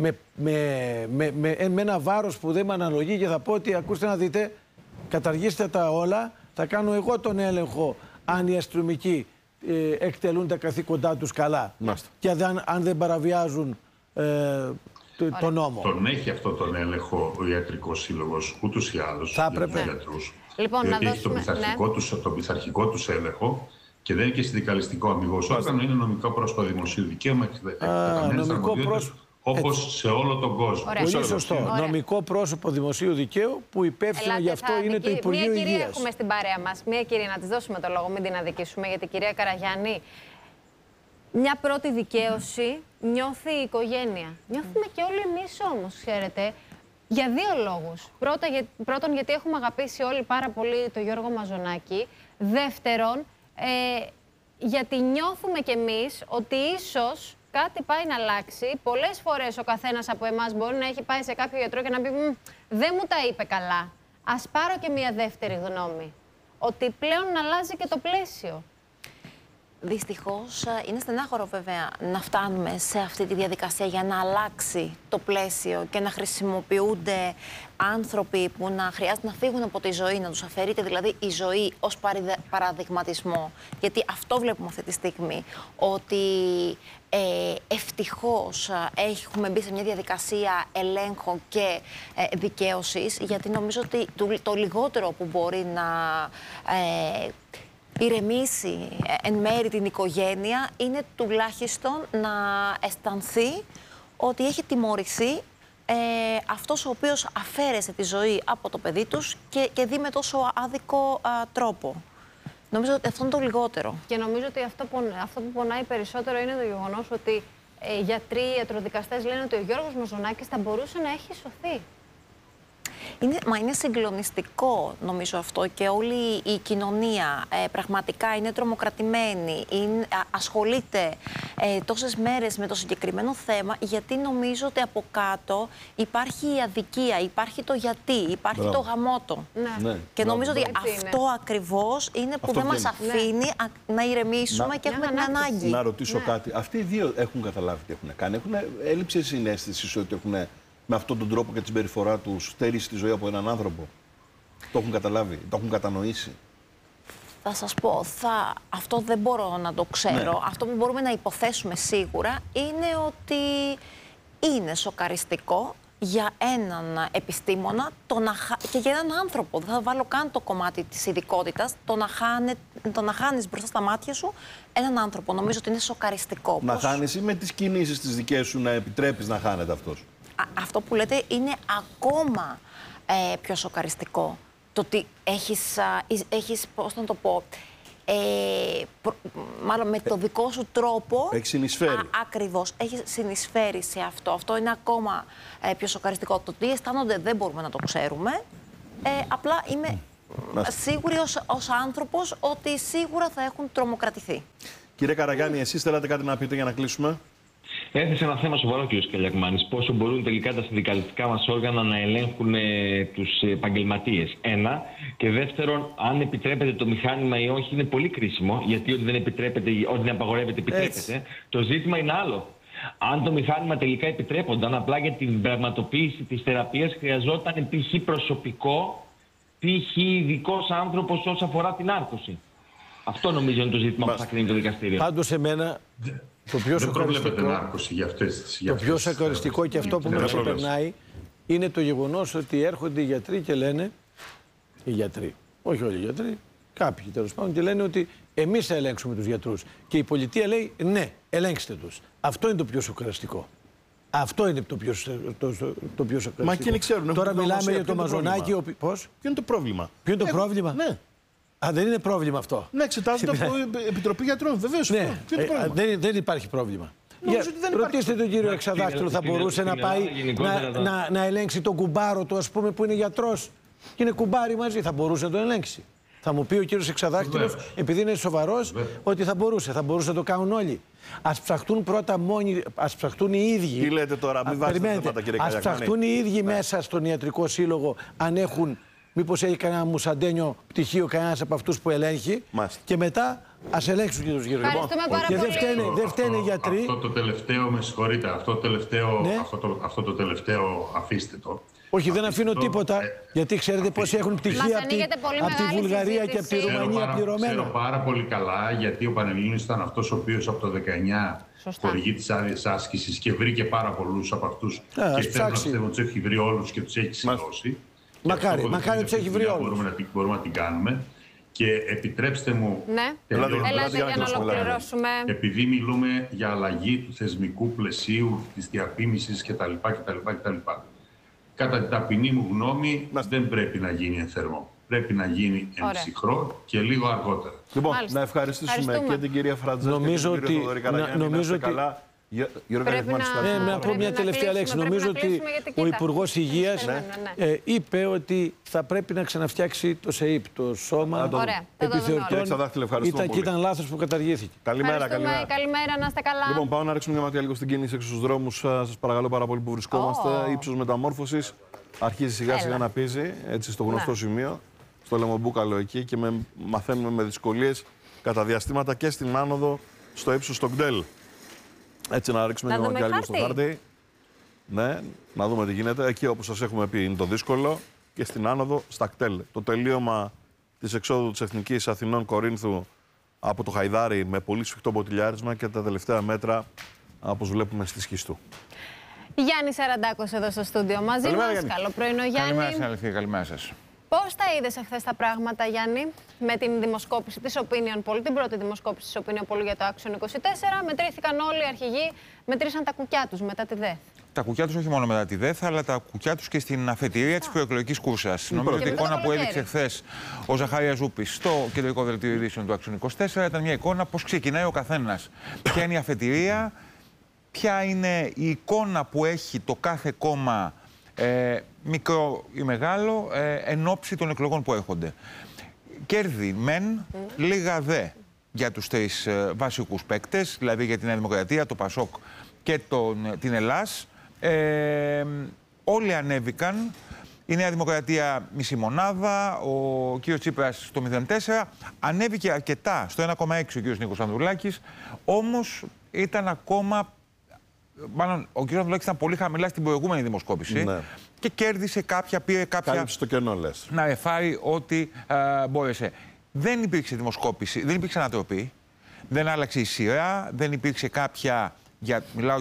με ένα βάρος που δεν με αναλογεί και θα πω ότι ακούστε να δείτε, καταργήστε τα όλα, θα κάνω εγώ τον έλεγχο αν οι αστυνομικοί εκτελούν τα καθήκοντά τους καλά. Μάλιστα. Και αν δεν παραβιάζουν τον νόμο. Τον έχει αυτό τον έλεγχο ο ιατρικός σύλλογος ούτως ή άλλως για τους γιατρούς. Λοιπόν, διότι έχει τον πειθαρχικό τους έλεγχο και δεν είναι και συνδικαλιστικό αμιγώς όργανο, είναι νομικό πρόσωπο δημοσίου δικαίου με νομικό πρόσωπο. Όπως σε όλο τον κόσμο. Πολύ σωστό. Νομικό πρόσωπο δημοσίου δικαίου που υπεύθυνο γι' αυτό είναι το Υπουργείο Υγείας. Μία κυρία έχουμε στην παρέα μας. Μία κυρία, να της δώσουμε το λόγο, μην την αδικήσουμε, γιατί κυρία Καραγιάννη, μια πρώτη δικαίωση νιώθει η οικογένεια. Νιώθουμε και όλοι εμείς όμως, ξέρετε, για δύο λόγους. Πρώτον, γιατί έχουμε αγαπήσει όλοι πάρα πολύ τον Γιώργο Μαζονάκη. Δεύτερον, γιατί νιώθουμε κι εμείς ότι ίσως κάτι πάει να αλλάξει. Πολλές φορές ο καθένας από εμάς μπορεί να έχει πάει σε κάποιο γιατρό και να πει «Δεν μου τα είπε καλά. Ας πάρω και μια δεύτερη γνώμη». Ότι πλέον αλλάζει και το πλαίσιο. Δυστυχώς είναι στενάχωρο βέβαια να φτάνουμε σε αυτή τη διαδικασία για να αλλάξει το πλαίσιο και να χρησιμοποιούνται άνθρωποι που να χρειάζεται να φύγουν από τη ζωή, να τους αφαιρείται δηλαδή η ζωή ως παραδειγματισμό. Γιατί αυτό βλέπουμε αυτή τη στιγμή, ότι ευτυχώς έχουμε μπει σε μια διαδικασία ελέγχου και δικαίωσης, γιατί νομίζω ότι το λιγότερο που μπορεί να ηρεμήσει εν μέρη την οικογένεια είναι τουλάχιστον να αισθανθεί ότι έχει τιμωρηθεί αυτός ο οποίος αφαίρεσε τη ζωή από το παιδί τους και δει με τόσο άδικο τρόπο. Νομίζω ότι αυτό είναι το λιγότερο. Και νομίζω ότι αυτό που πονάει περισσότερο είναι το γεγονός ότι γιατροί, ιατροδικαστές λένε ότι ο Γιώργος Μαζονάκης θα μπορούσε να έχει σωθεί. Είναι συγκλονιστικό νομίζω αυτό και όλη η κοινωνία πραγματικά είναι τρομοκρατημένη, ασχολείται τόσες μέρες με το συγκεκριμένο θέμα, γιατί νομίζω ότι από κάτω υπάρχει η αδικία, υπάρχει το γιατί, υπάρχει το γαμότο. Ναι. Και νομίζω ότι αυτό ακριβώς είναι που δεν μας αφήνει να ηρεμήσουμε και έχουμε την ανάγκη. Να ρωτήσω κάτι. Αυτοί οι δύο έχουν καταλάβει τι έχουν κάνει. Έχουν έλλειψη συναίσθησης ότι έχουν με αυτόν τον τρόπο και τη συμπεριφορά του στερήσει τη ζωή από έναν άνθρωπο? Το έχουν καταλάβει, το έχουν κατανοήσει? Θα σας πω, αυτό δεν μπορώ να το ξέρω. Ναι. Αυτό που μπορούμε να υποθέσουμε σίγουρα είναι ότι είναι σοκαριστικό για έναν επιστήμονα και για έναν άνθρωπο. Δεν θα βάλω καν το κομμάτι της ειδικότητας, το να χάνεις μπροστά στα μάτια σου έναν άνθρωπο. Νομίζω ότι είναι σοκαριστικό. Να χάνεις ή με τις κινήσεις τις δικές σου να επιτρέπεις να χάνεται αυτός? Αυτό που λέτε είναι ακόμα πιο σοκαριστικό. Το ότι έχεις πώς να το πω, μάλλον με το δικό σου τρόπο... Έχει συνεισφέρει. Ακριβώς, έχει συνεισφέρει σε αυτό. Αυτό είναι ακόμα πιο σοκαριστικό. Το τι αισθάνονται δεν μπορούμε να το ξέρουμε. Απλά είμαι σίγουρη ως άνθρωπος ότι σίγουρα θα έχουν τρομοκρατηθεί. Κύριε Καραγιάννη, εσείς θέλατε κάτι να πείτε για να κλείσουμε? Έθεσε ένα θέμα σοβαρό, κ. Καλιακμάνης. Πόσο μπορούν τελικά τα συνδικαλιστικά μας όργανα να ελέγχουν τους επαγγελματίες? Ένα. Και δεύτερον, αν επιτρέπεται το μηχάνημα ή όχι, είναι πολύ κρίσιμο. Γιατί ό,τι δεν επιτρέπεται, ό,τι δεν απαγορεύεται, επιτρέπεται. Έτσι. Το ζήτημα είναι άλλο. Αν το μηχάνημα τελικά επιτρέπονταν, απλά για την πραγματοποίηση της θεραπείας χρειαζόταν π.χ. προσωπικό, π.χ. ειδικός άνθρωπος όσον αφορά την άρκωση. Αυτό νομίζω είναι το ζήτημα που θα κρίνει το δικαστήριο. Πάντως, εμένα. Το πιο σοκαριστικό και αυτό που με ξεπερνάει είναι το γεγονός ότι έρχονται οι γιατροί και λένε, οι γιατροί, όχι όλοι οι γιατροί, κάποιοι τέλος πάντων, και λένε ότι εμείς θα ελέγξουμε τους γιατρούς. Και η πολιτεία λέει ναι, ελέγξτε τους. Αυτό είναι το πιο σοκαριστικό. Αυτό είναι το πιο σοκαριστικό. Μα και δεν ξέρουν. Τώρα μιλάμε για το Μαζονάκη. Πώς? Ποιο είναι το πρόβλημα? Ποιο είναι το πρόβλημα? Ναι. Δεν είναι πρόβλημα αυτό. Ναι, εξετάζεται από Επιτροπή Γιατρών. Βεβαίως. Ναι. Δεν υπάρχει πρόβλημα. Ρωτήστε τον κύριο Εξαδάκτυλο, θα μπορούσε να πάει να ελέγξει τον κουμπάρο του, ας πούμε, που είναι γιατρός και είναι κουμπάρι μαζί. Θα μπορούσε να τον ελέγξει. Θα μου πει ο κύριος Εξαδάκτυλος, επειδή είναι σοβαρός, ότι θα μπορούσε. Θα μπορούσε να το κάνουν όλοι. Ας ψαχτούν πρώτα μόνοι, ας ψαχτούν οι ίδιοι. Τι λέτε τώρα, μην βάζετε θέματα, κύριε Καλιακμάνη. Ας ψαχτούν οι ίδιοι μέσα στον ιατρικό σύλλογο, αν έχουν. Μήπως έχει κανένα μουσαντένιο πτυχίο κανένας από αυτούς που ελέγχει. Και μετά ας ελέγξουν και τους γύρω. Και δεν φταίνε οι γιατροί. Αυτό το τελευταίο, με συγχωρείτε, αυτό το τελευταίο αφήστε το. Όχι, δεν αφήνω τίποτα, γιατί ξέρετε πόσοι έχουν πτυχία από τη Βουλγαρία και από τη Ρουμανία πληρωμένο. Ξέρω πάρα πολύ καλά, γιατί ο Πανελλήνιος ήταν αυτός ο οποίος από το 19 χορηγεί τις άδειες άσκησης και βρήκε πάρα πολλούς από αυτούς. Και θέλω να πιστεύω ότι τους έχει βρει όλους και τους έχει συλλώσει. Μακάρι τους έχει βρει όλους. Μπορούμε να την κάνουμε. Και επιτρέψτε μου, έλατε για να ολοκληρώσουμε. Επειδή μιλούμε για αλλαγή του θεσμικού πλαισίου, της διαφήμισης κτλ. Κατά την ταπεινή μου γνώμη, δεν πρέπει να γίνει εν θερμό. Πρέπει να γίνει εν ψυχρό και λίγο αργότερα. Λοιπόν, να ευχαριστήσουμε και την κυρία Φραντζέλ και τον κύριο Θοδωρή Καραγιάννη. Νομίζω ότι να πω μια τελευταία λέξη. Νομίζω ότι ο Υπουργός Υγείας είπε ότι θα πρέπει να ξαναφτιάξει το ΣΕΙΠ, το Σώμα Επιθεωρητών. Ήταν λάθος που καταργήθηκε. Καλημέρα. Καλημέρα, να είστε καλά. Λοιπόν, πάω να ρίξουμε μια ματιά λίγο στην κίνηση έξω στους δρόμους. Σας παρακαλώ πάρα πολύ που βρισκόμαστε. Ύψος μεταμόρφωσης αρχίζει σιγά σιγά να πίζει, έτσι στο γνωστό σημείο, στο Λεμομπούκαλο εκεί, και μαθαίνουμε με δυσκολίες κατά διαστήματα και στην άνοδο στο ύψος στο Γκντέλ. Έτσι να ρίξουμε μια ματιά λίγο στο χάρτη. Ναι, να δούμε τι γίνεται. Εκεί, όπως σας έχουμε πει, είναι το δύσκολο. Και στην άνοδο στα κτέλ. Το τελείωμα της εξόδου της Εθνικής Αθηνών Κορίνθου από το Χαϊδάρι με πολύ σφιχτό μποτιλιάρισμα και τα τελευταία μέτρα, όπως βλέπουμε, στη Σχιστού. Γιάννη Σαραντάκος εδώ στο στούντιο μαζί μας. Καλό πρωινό, Γιάννη. Καλημέρα, συναδελφοί. Καλημέρα σας. Πώς τα είδες εχθές τα πράγματα, Γιάννη, με την δημοσκόπηση της Opinion Poll, την πρώτη δημοσκόπηση της Opinion Poll για το Action 24? Μετρήθηκαν όλοι οι αρχηγοί, μετρήσαν τα κουκιά τους μετά τη ΔΕΘ. τα κουκιά τους όχι μόνο μετά τη ΔΕΘ, αλλά τα κουκιά τους και στην αφετηρία της προεκλογικής κούρσας. Νομίζω ότι η εικόνα που έδειξε χθες ο Ζαχαρίας Ζούπης στο κεντρικό δελτίο ειδήσεων του Άξιον 24 ήταν μια εικόνα πώς ξεκινάει ο καθένας. Ποια είναι η αφετηρία, ποια είναι η εικόνα που έχει το κάθε κόμμα, μικρό ή μεγάλο, εν ώψη των εκλογών που έρχονται. Κέρδη μεν, λίγα δε για τους τρεις βασικούς παίκτες, δηλαδή για την Νέα Δημοκρατία, το ΠΑΣΟΚ και την Ελλάς. Όλοι ανέβηκαν. Η Νέα Δημοκρατία μισή μονάδα, ο κ. Τσίπρας στο 0,4. Ανέβηκε αρκετά, στο 1,6 ο κ. Νίκος Ανδρουλάκης. Όμως ήταν ακόμα... Μάλλον ο κ. Ανδρουλάκης ήταν πολύ χαμηλά στην προηγούμενη δημοσκόπηση. Ναι. Και κέρδισε κάποια, πήρε κάποια... Κάλυψε το κενό, λες. Να εφάρει ό,τι μπόρεσε. Δεν υπήρξε δημοσκόπηση, δεν υπήρξε ανατροπή. Δεν άλλαξε η σειρά, δεν υπήρξε κάποια... μιλάω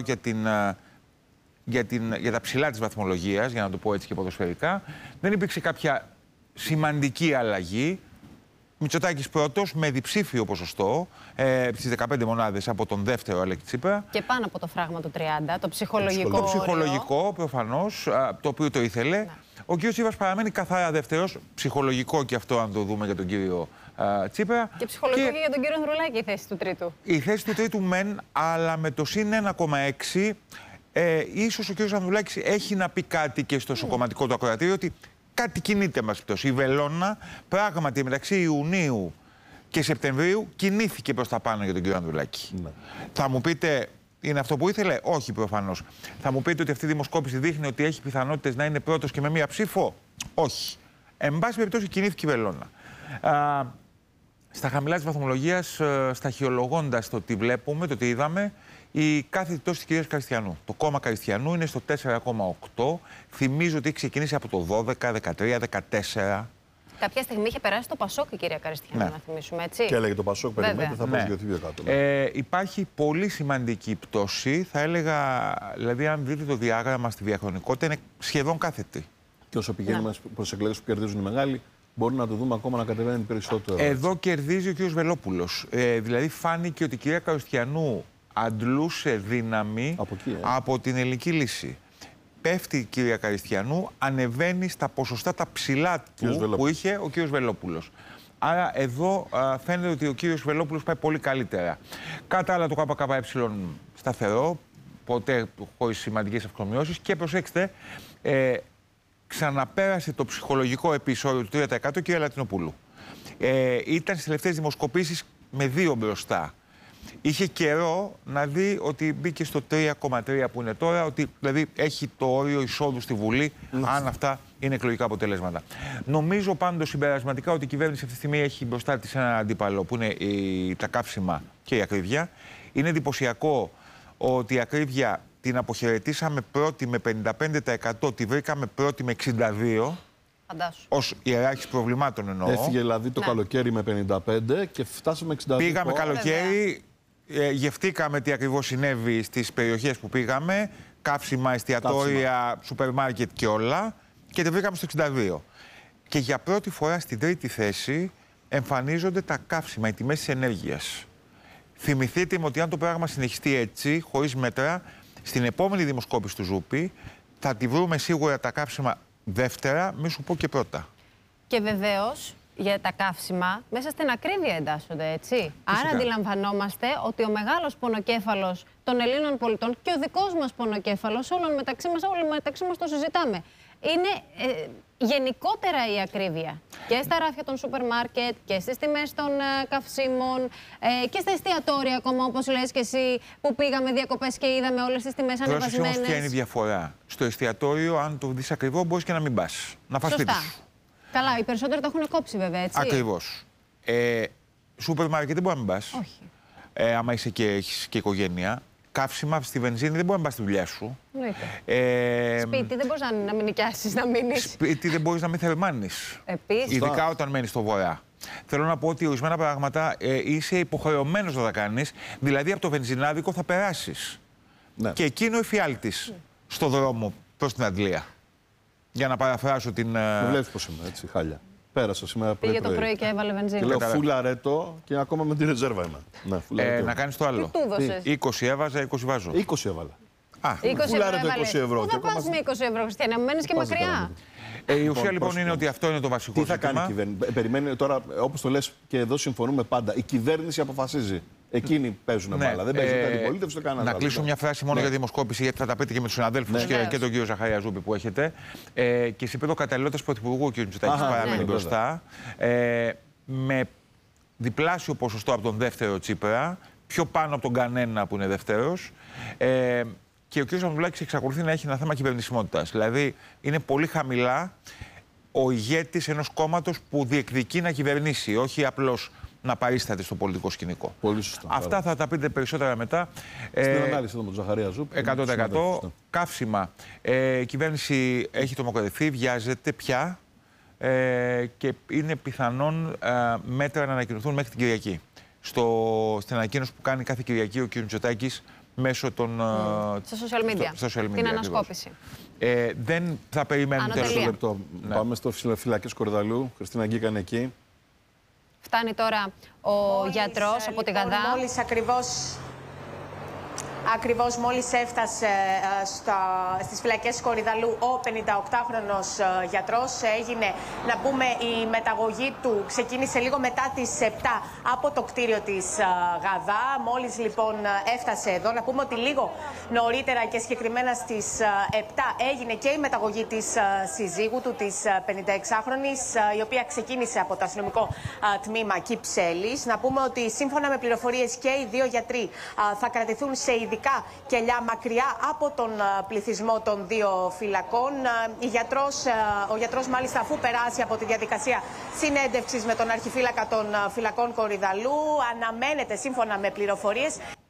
για τα ψηλά της βαθμολογίας, για να το πω έτσι και ποδοσφαιρικά. Δεν υπήρξε κάποια σημαντική αλλαγή. Μητσοτάκης πρώτος με διψήφιο ποσοστό στις 15 μονάδες από τον δεύτερο Αλέξη Τσίπρα. Και πάνω από το φράγμα του 30, το ψυχολογικό. Το ψυχολογικό προφανώς, το οποίο το ήθελε. Ναι. Ο κύριος Τσίπρας παραμένει καθαρά δεύτερος. Ψυχολογικό και αυτό, αν το δούμε για τον κύριο Τσίπρα. Και ψυχολογικό και για τον κύριο Ανδρουλάκη η θέση του τρίτου. Η θέση του τρίτου μεν, αλλά με το συν 1,6 ίσως ο κύριος Ανδρουλάκης έχει να πει κάτι και στο σοκομματικό του ακροατήριο ότι κάτι κινείται μας πτώση. Η βελόνα πράγματι μεταξύ Ιουνίου και Σεπτεμβρίου κινήθηκε προς τα πάνω για τον κύριο Ανδρουλάκη. Ναι. Θα μου πείτε, είναι αυτό που ήθελε? Όχι προφανώς. Θα μου πείτε ότι αυτή η δημοσκόπηση δείχνει ότι έχει πιθανότητες να είναι πρώτος και με μία ψήφο? Όχι. Εν πάση περιπτώσει κινήθηκε η βελόνα. Στα χαμηλά της βαθμολογίας, σταχυολογώντας το τι βλέπουμε, το τι είδαμε, η κάθετη πτώση της κυρίας Καριστιανού. Το κόμμα Καριστιανού είναι στο 4,8. Θυμίζω ότι έχει ξεκινήσει από το 12, 13, 14. Κάποια στιγμή είχε περάσει το ΠΑΣΟΚ η κυρία Καριστιανού, ναι, να θυμίσουμε, έτσι. Και έλεγε το ΠΑΣΟΚ, περιμένετε, θα προσγειωθεί πιο κάτω. Υπάρχει πολύ σημαντική πτώση. Θα έλεγα, δηλαδή, αν δείτε το διάγραμμα στη διαχρονικότητα, είναι σχεδόν κάθετη. Και όσο πηγαίνουμε προς εκλογές που κερδίζουν οι μεγάλοι, μπορεί να το δούμε ακόμα να κατεβαίνει περισσότερο. Εδώ κερδίζει ο κ. Βελόπουλος. Δηλαδή, φάνηκε ότι η κυρία Καριστιανού αντλούσε δύναμη από την ελληνική λύση. Πέφτει η κυρία Καριστιανού, ανεβαίνει στα ποσοστά τα ψηλά που είχε ο κύριος Βελόπουλος. Άρα εδώ φαίνεται ότι ο κύριος Βελόπουλος πάει πολύ καλύτερα. Κατά άλλα το ΚΚΕ σταθερό, ποτέ χωρίς σημαντικές αυξομοιώσεις. Και προσέξτε, ξαναπέρασε το ψυχολογικό επεισόδιο του 3% κυρία Λατινοπούλου. Ήταν στις τελευταίες δημοσκοπήσεις με 2 μπροστά. Είχε καιρό να δει ότι μπήκε στο 3,3 που είναι τώρα, ότι δηλαδή έχει το όριο εισόδου στη Βουλή, αν αυτά είναι εκλογικά αποτελέσματα. Νομίζω πάντως συμπερασματικά ότι η κυβέρνηση αυτή τη στιγμή έχει μπροστά της ένα αντίπαλο που είναι τα καύσιμα και η ακρίβεια. Είναι εντυπωσιακό ότι η ακρίβεια την αποχαιρετήσαμε πρώτη με 55%, τη βρήκαμε πρώτη με 62%. Ως ιεράρχης προβλημάτων εννοώ. Έφυγε δηλαδή το καλοκαίρι με 55 και φτάσαμε 62. Πήγαμε καλοκαίρι, γευτήκαμε τι ακριβώς συνέβη στις περιοχές που πήγαμε. Καύσιμα, εστιατόρια, σούπερ μάρκετ και όλα. Και τη βρήκαμε στο 62. Και για πρώτη φορά στην τρίτη θέση εμφανίζονται τα καύσιμα, οι τιμές της ενέργειας. Θυμηθείτε μου ότι αν το πράγμα συνεχιστεί έτσι, χωρίς μέτρα, στην επόμενη δημοσκόπηση του Ζούπη θα τη βρούμε σίγουρα τα καύσιμα δεύτερα, μη σου πω και πρώτα. Και βεβαίως για τα καύσιμα μέσα στην ακρίβεια εντάσσονται, έτσι. Φυσικά. Άρα αντιλαμβανόμαστε ότι ο μεγάλος πονοκέφαλος των Ελλήνων πολιτών και ο δικός μας πονοκέφαλος, όλοι μεταξύ μας το συζητάμε, είναι γενικότερα η ακρίβεια. Και στα ράφια των σούπερ μάρκετ και στις τιμές των καυσίμων και στα εστιατόρια ακόμα, όπως λες και εσύ, που πήγαμε διακοπές και είδαμε όλες τις τιμές ανεβασμένες. Πρόσεχε όμως ποια είναι η διαφορά. Στο εστιατόριο, αν το δεις ακριβό, μπορείς και να μην πας. Να φας σπίτι σου. Καλά, οι περισσότεροι το έχουν κόψει βέβαια, έτσι. Ακριβώς. Σούπερ μάρκετ δεν μπορεί να μην πας. Όχι. Άμα είσαι και έχεις και οικογένεια. Καύσιμα στη βενζίνη δεν μπορεί να πας στη δουλειά σου. Σπίτι δεν μπορείς να μην νοικιάσεις, να μείνεις. Σπίτι δεν μπορείς να μην θερμάνεις. Επίσης. Ειδικά όταν μένεις στο βορρά. Θέλω να πω ότι ορισμένα πράγματα είσαι υποχρεωμένος να τα κάνεις. Δηλαδή από το βενζινάδικο θα περάσεις. Ναι. Και εκείνο εφιάλτης στο δρόμο προς την Αντλία. Για να παραφράσω την. Με βλέπεις πώς είμαι, έτσι, χάλια. Πέρασα σήμερα πρωί. Πήγε το πρωί και έβαλε βενζίνη. Και λέω φουλαρέτο και ακόμα με τη ρεζέρβα είμαι. Ναι, να κάνεις το άλλο. 20 έβαζα, 20 βάζω. 20 έβαλα. Φουλάρε το 20 ευρώ. Πού θα πας με 20 ευρώ, Χριστιανέ, μου μένεις και μακριά. Η ουσία λοιπόν είναι ότι αυτό είναι το βασικό ζήτημα. Τι θα κάνει η κυβέρνηση? Περιμένει τώρα, όπως το λες και εδώ συμφωνούμε πάντα, η κυβέρνηση αποφασίζει. Εκείνοι παίζουν μπάλα. Δεν παίζει ούτε αντιπολίτευση ούτε κανένα. Να κλείσω μια φράση μόνο για δημοσκόπηση, γιατί θα τα πείτε και με τους συναδέλφους και τον κύριο Ζαχαρία Ζούπη που έχετε. Και σε επίπεδο καταλληλότητας πρωθυπουργού, ο κ. Μητσοτάκης παραμένει μπροστά. Με διπλάσιο ποσοστό από τον δεύτερο Τσίπρα, πιο πάνω από τον κανένα που είναι δεύτερος. Και ο κ. Ανδρουλάκης εξακολουθεί να έχει ένα θέμα κυβερνησιμότητας. Δηλαδή, είναι πολύ χαμηλά ο ηγέτης ενός κόμματος που διεκδικεί να κυβερνήσει, όχι απλώς να παρίσταται στο πολιτικό σκηνικό. Πολύ σωστά. Αυτά θα τα πείτε περισσότερα μετά. Στην ανάλυση εδώ με τον Ζαχαρία Ζούπη. 100%. Καύσιμα. Η κυβέρνηση έχει τρομοκρατηθεί, βιάζεται πια και είναι πιθανόν μέτρα να ανακοινωθούν μέχρι την Κυριακή. Στην ανακοίνωση που κάνει κάθε Κυριακή ο κ. Μητσοτάκης μέσω των. Στα social media. Την ανασκόπηση. Δεν θα περιμένουμε τέλος λεπτό. Πάμε στο φυλακές Κορυδαλλού. Χριστίνα Γκίκαν εκεί. Φτάνει τώρα ο γιατρός από τη Γαδά. Ακριβώς μόλις έφτασε στις φυλακές Κορυδαλλού ο 58χρονος γιατρός. Έγινε, να πούμε, η μεταγωγή του ξεκίνησε λίγο μετά τις 7 από το κτίριο της Γαδά. Μόλις λοιπόν έφτασε εδώ, να πούμε ότι λίγο νωρίτερα και συγκεκριμένα στις 7 έγινε και η μεταγωγή της συζύγου του, της 56χρονης, η οποία ξεκίνησε από το αστυνομικό τμήμα Κυψέλης. Να πούμε ότι σύμφωνα με πληροφορίες και οι δύο γιατροί θα κρατηθούν σε ειδικά κελιά μακριά από τον πληθυσμό των δύο φυλακών. Ο γιατρός μάλιστα, αφού περάσει από τη διαδικασία συνέντευξης με τον αρχιφύλακα των φυλακών Κορυδαλλού, αναμένεται σύμφωνα με πληροφορίες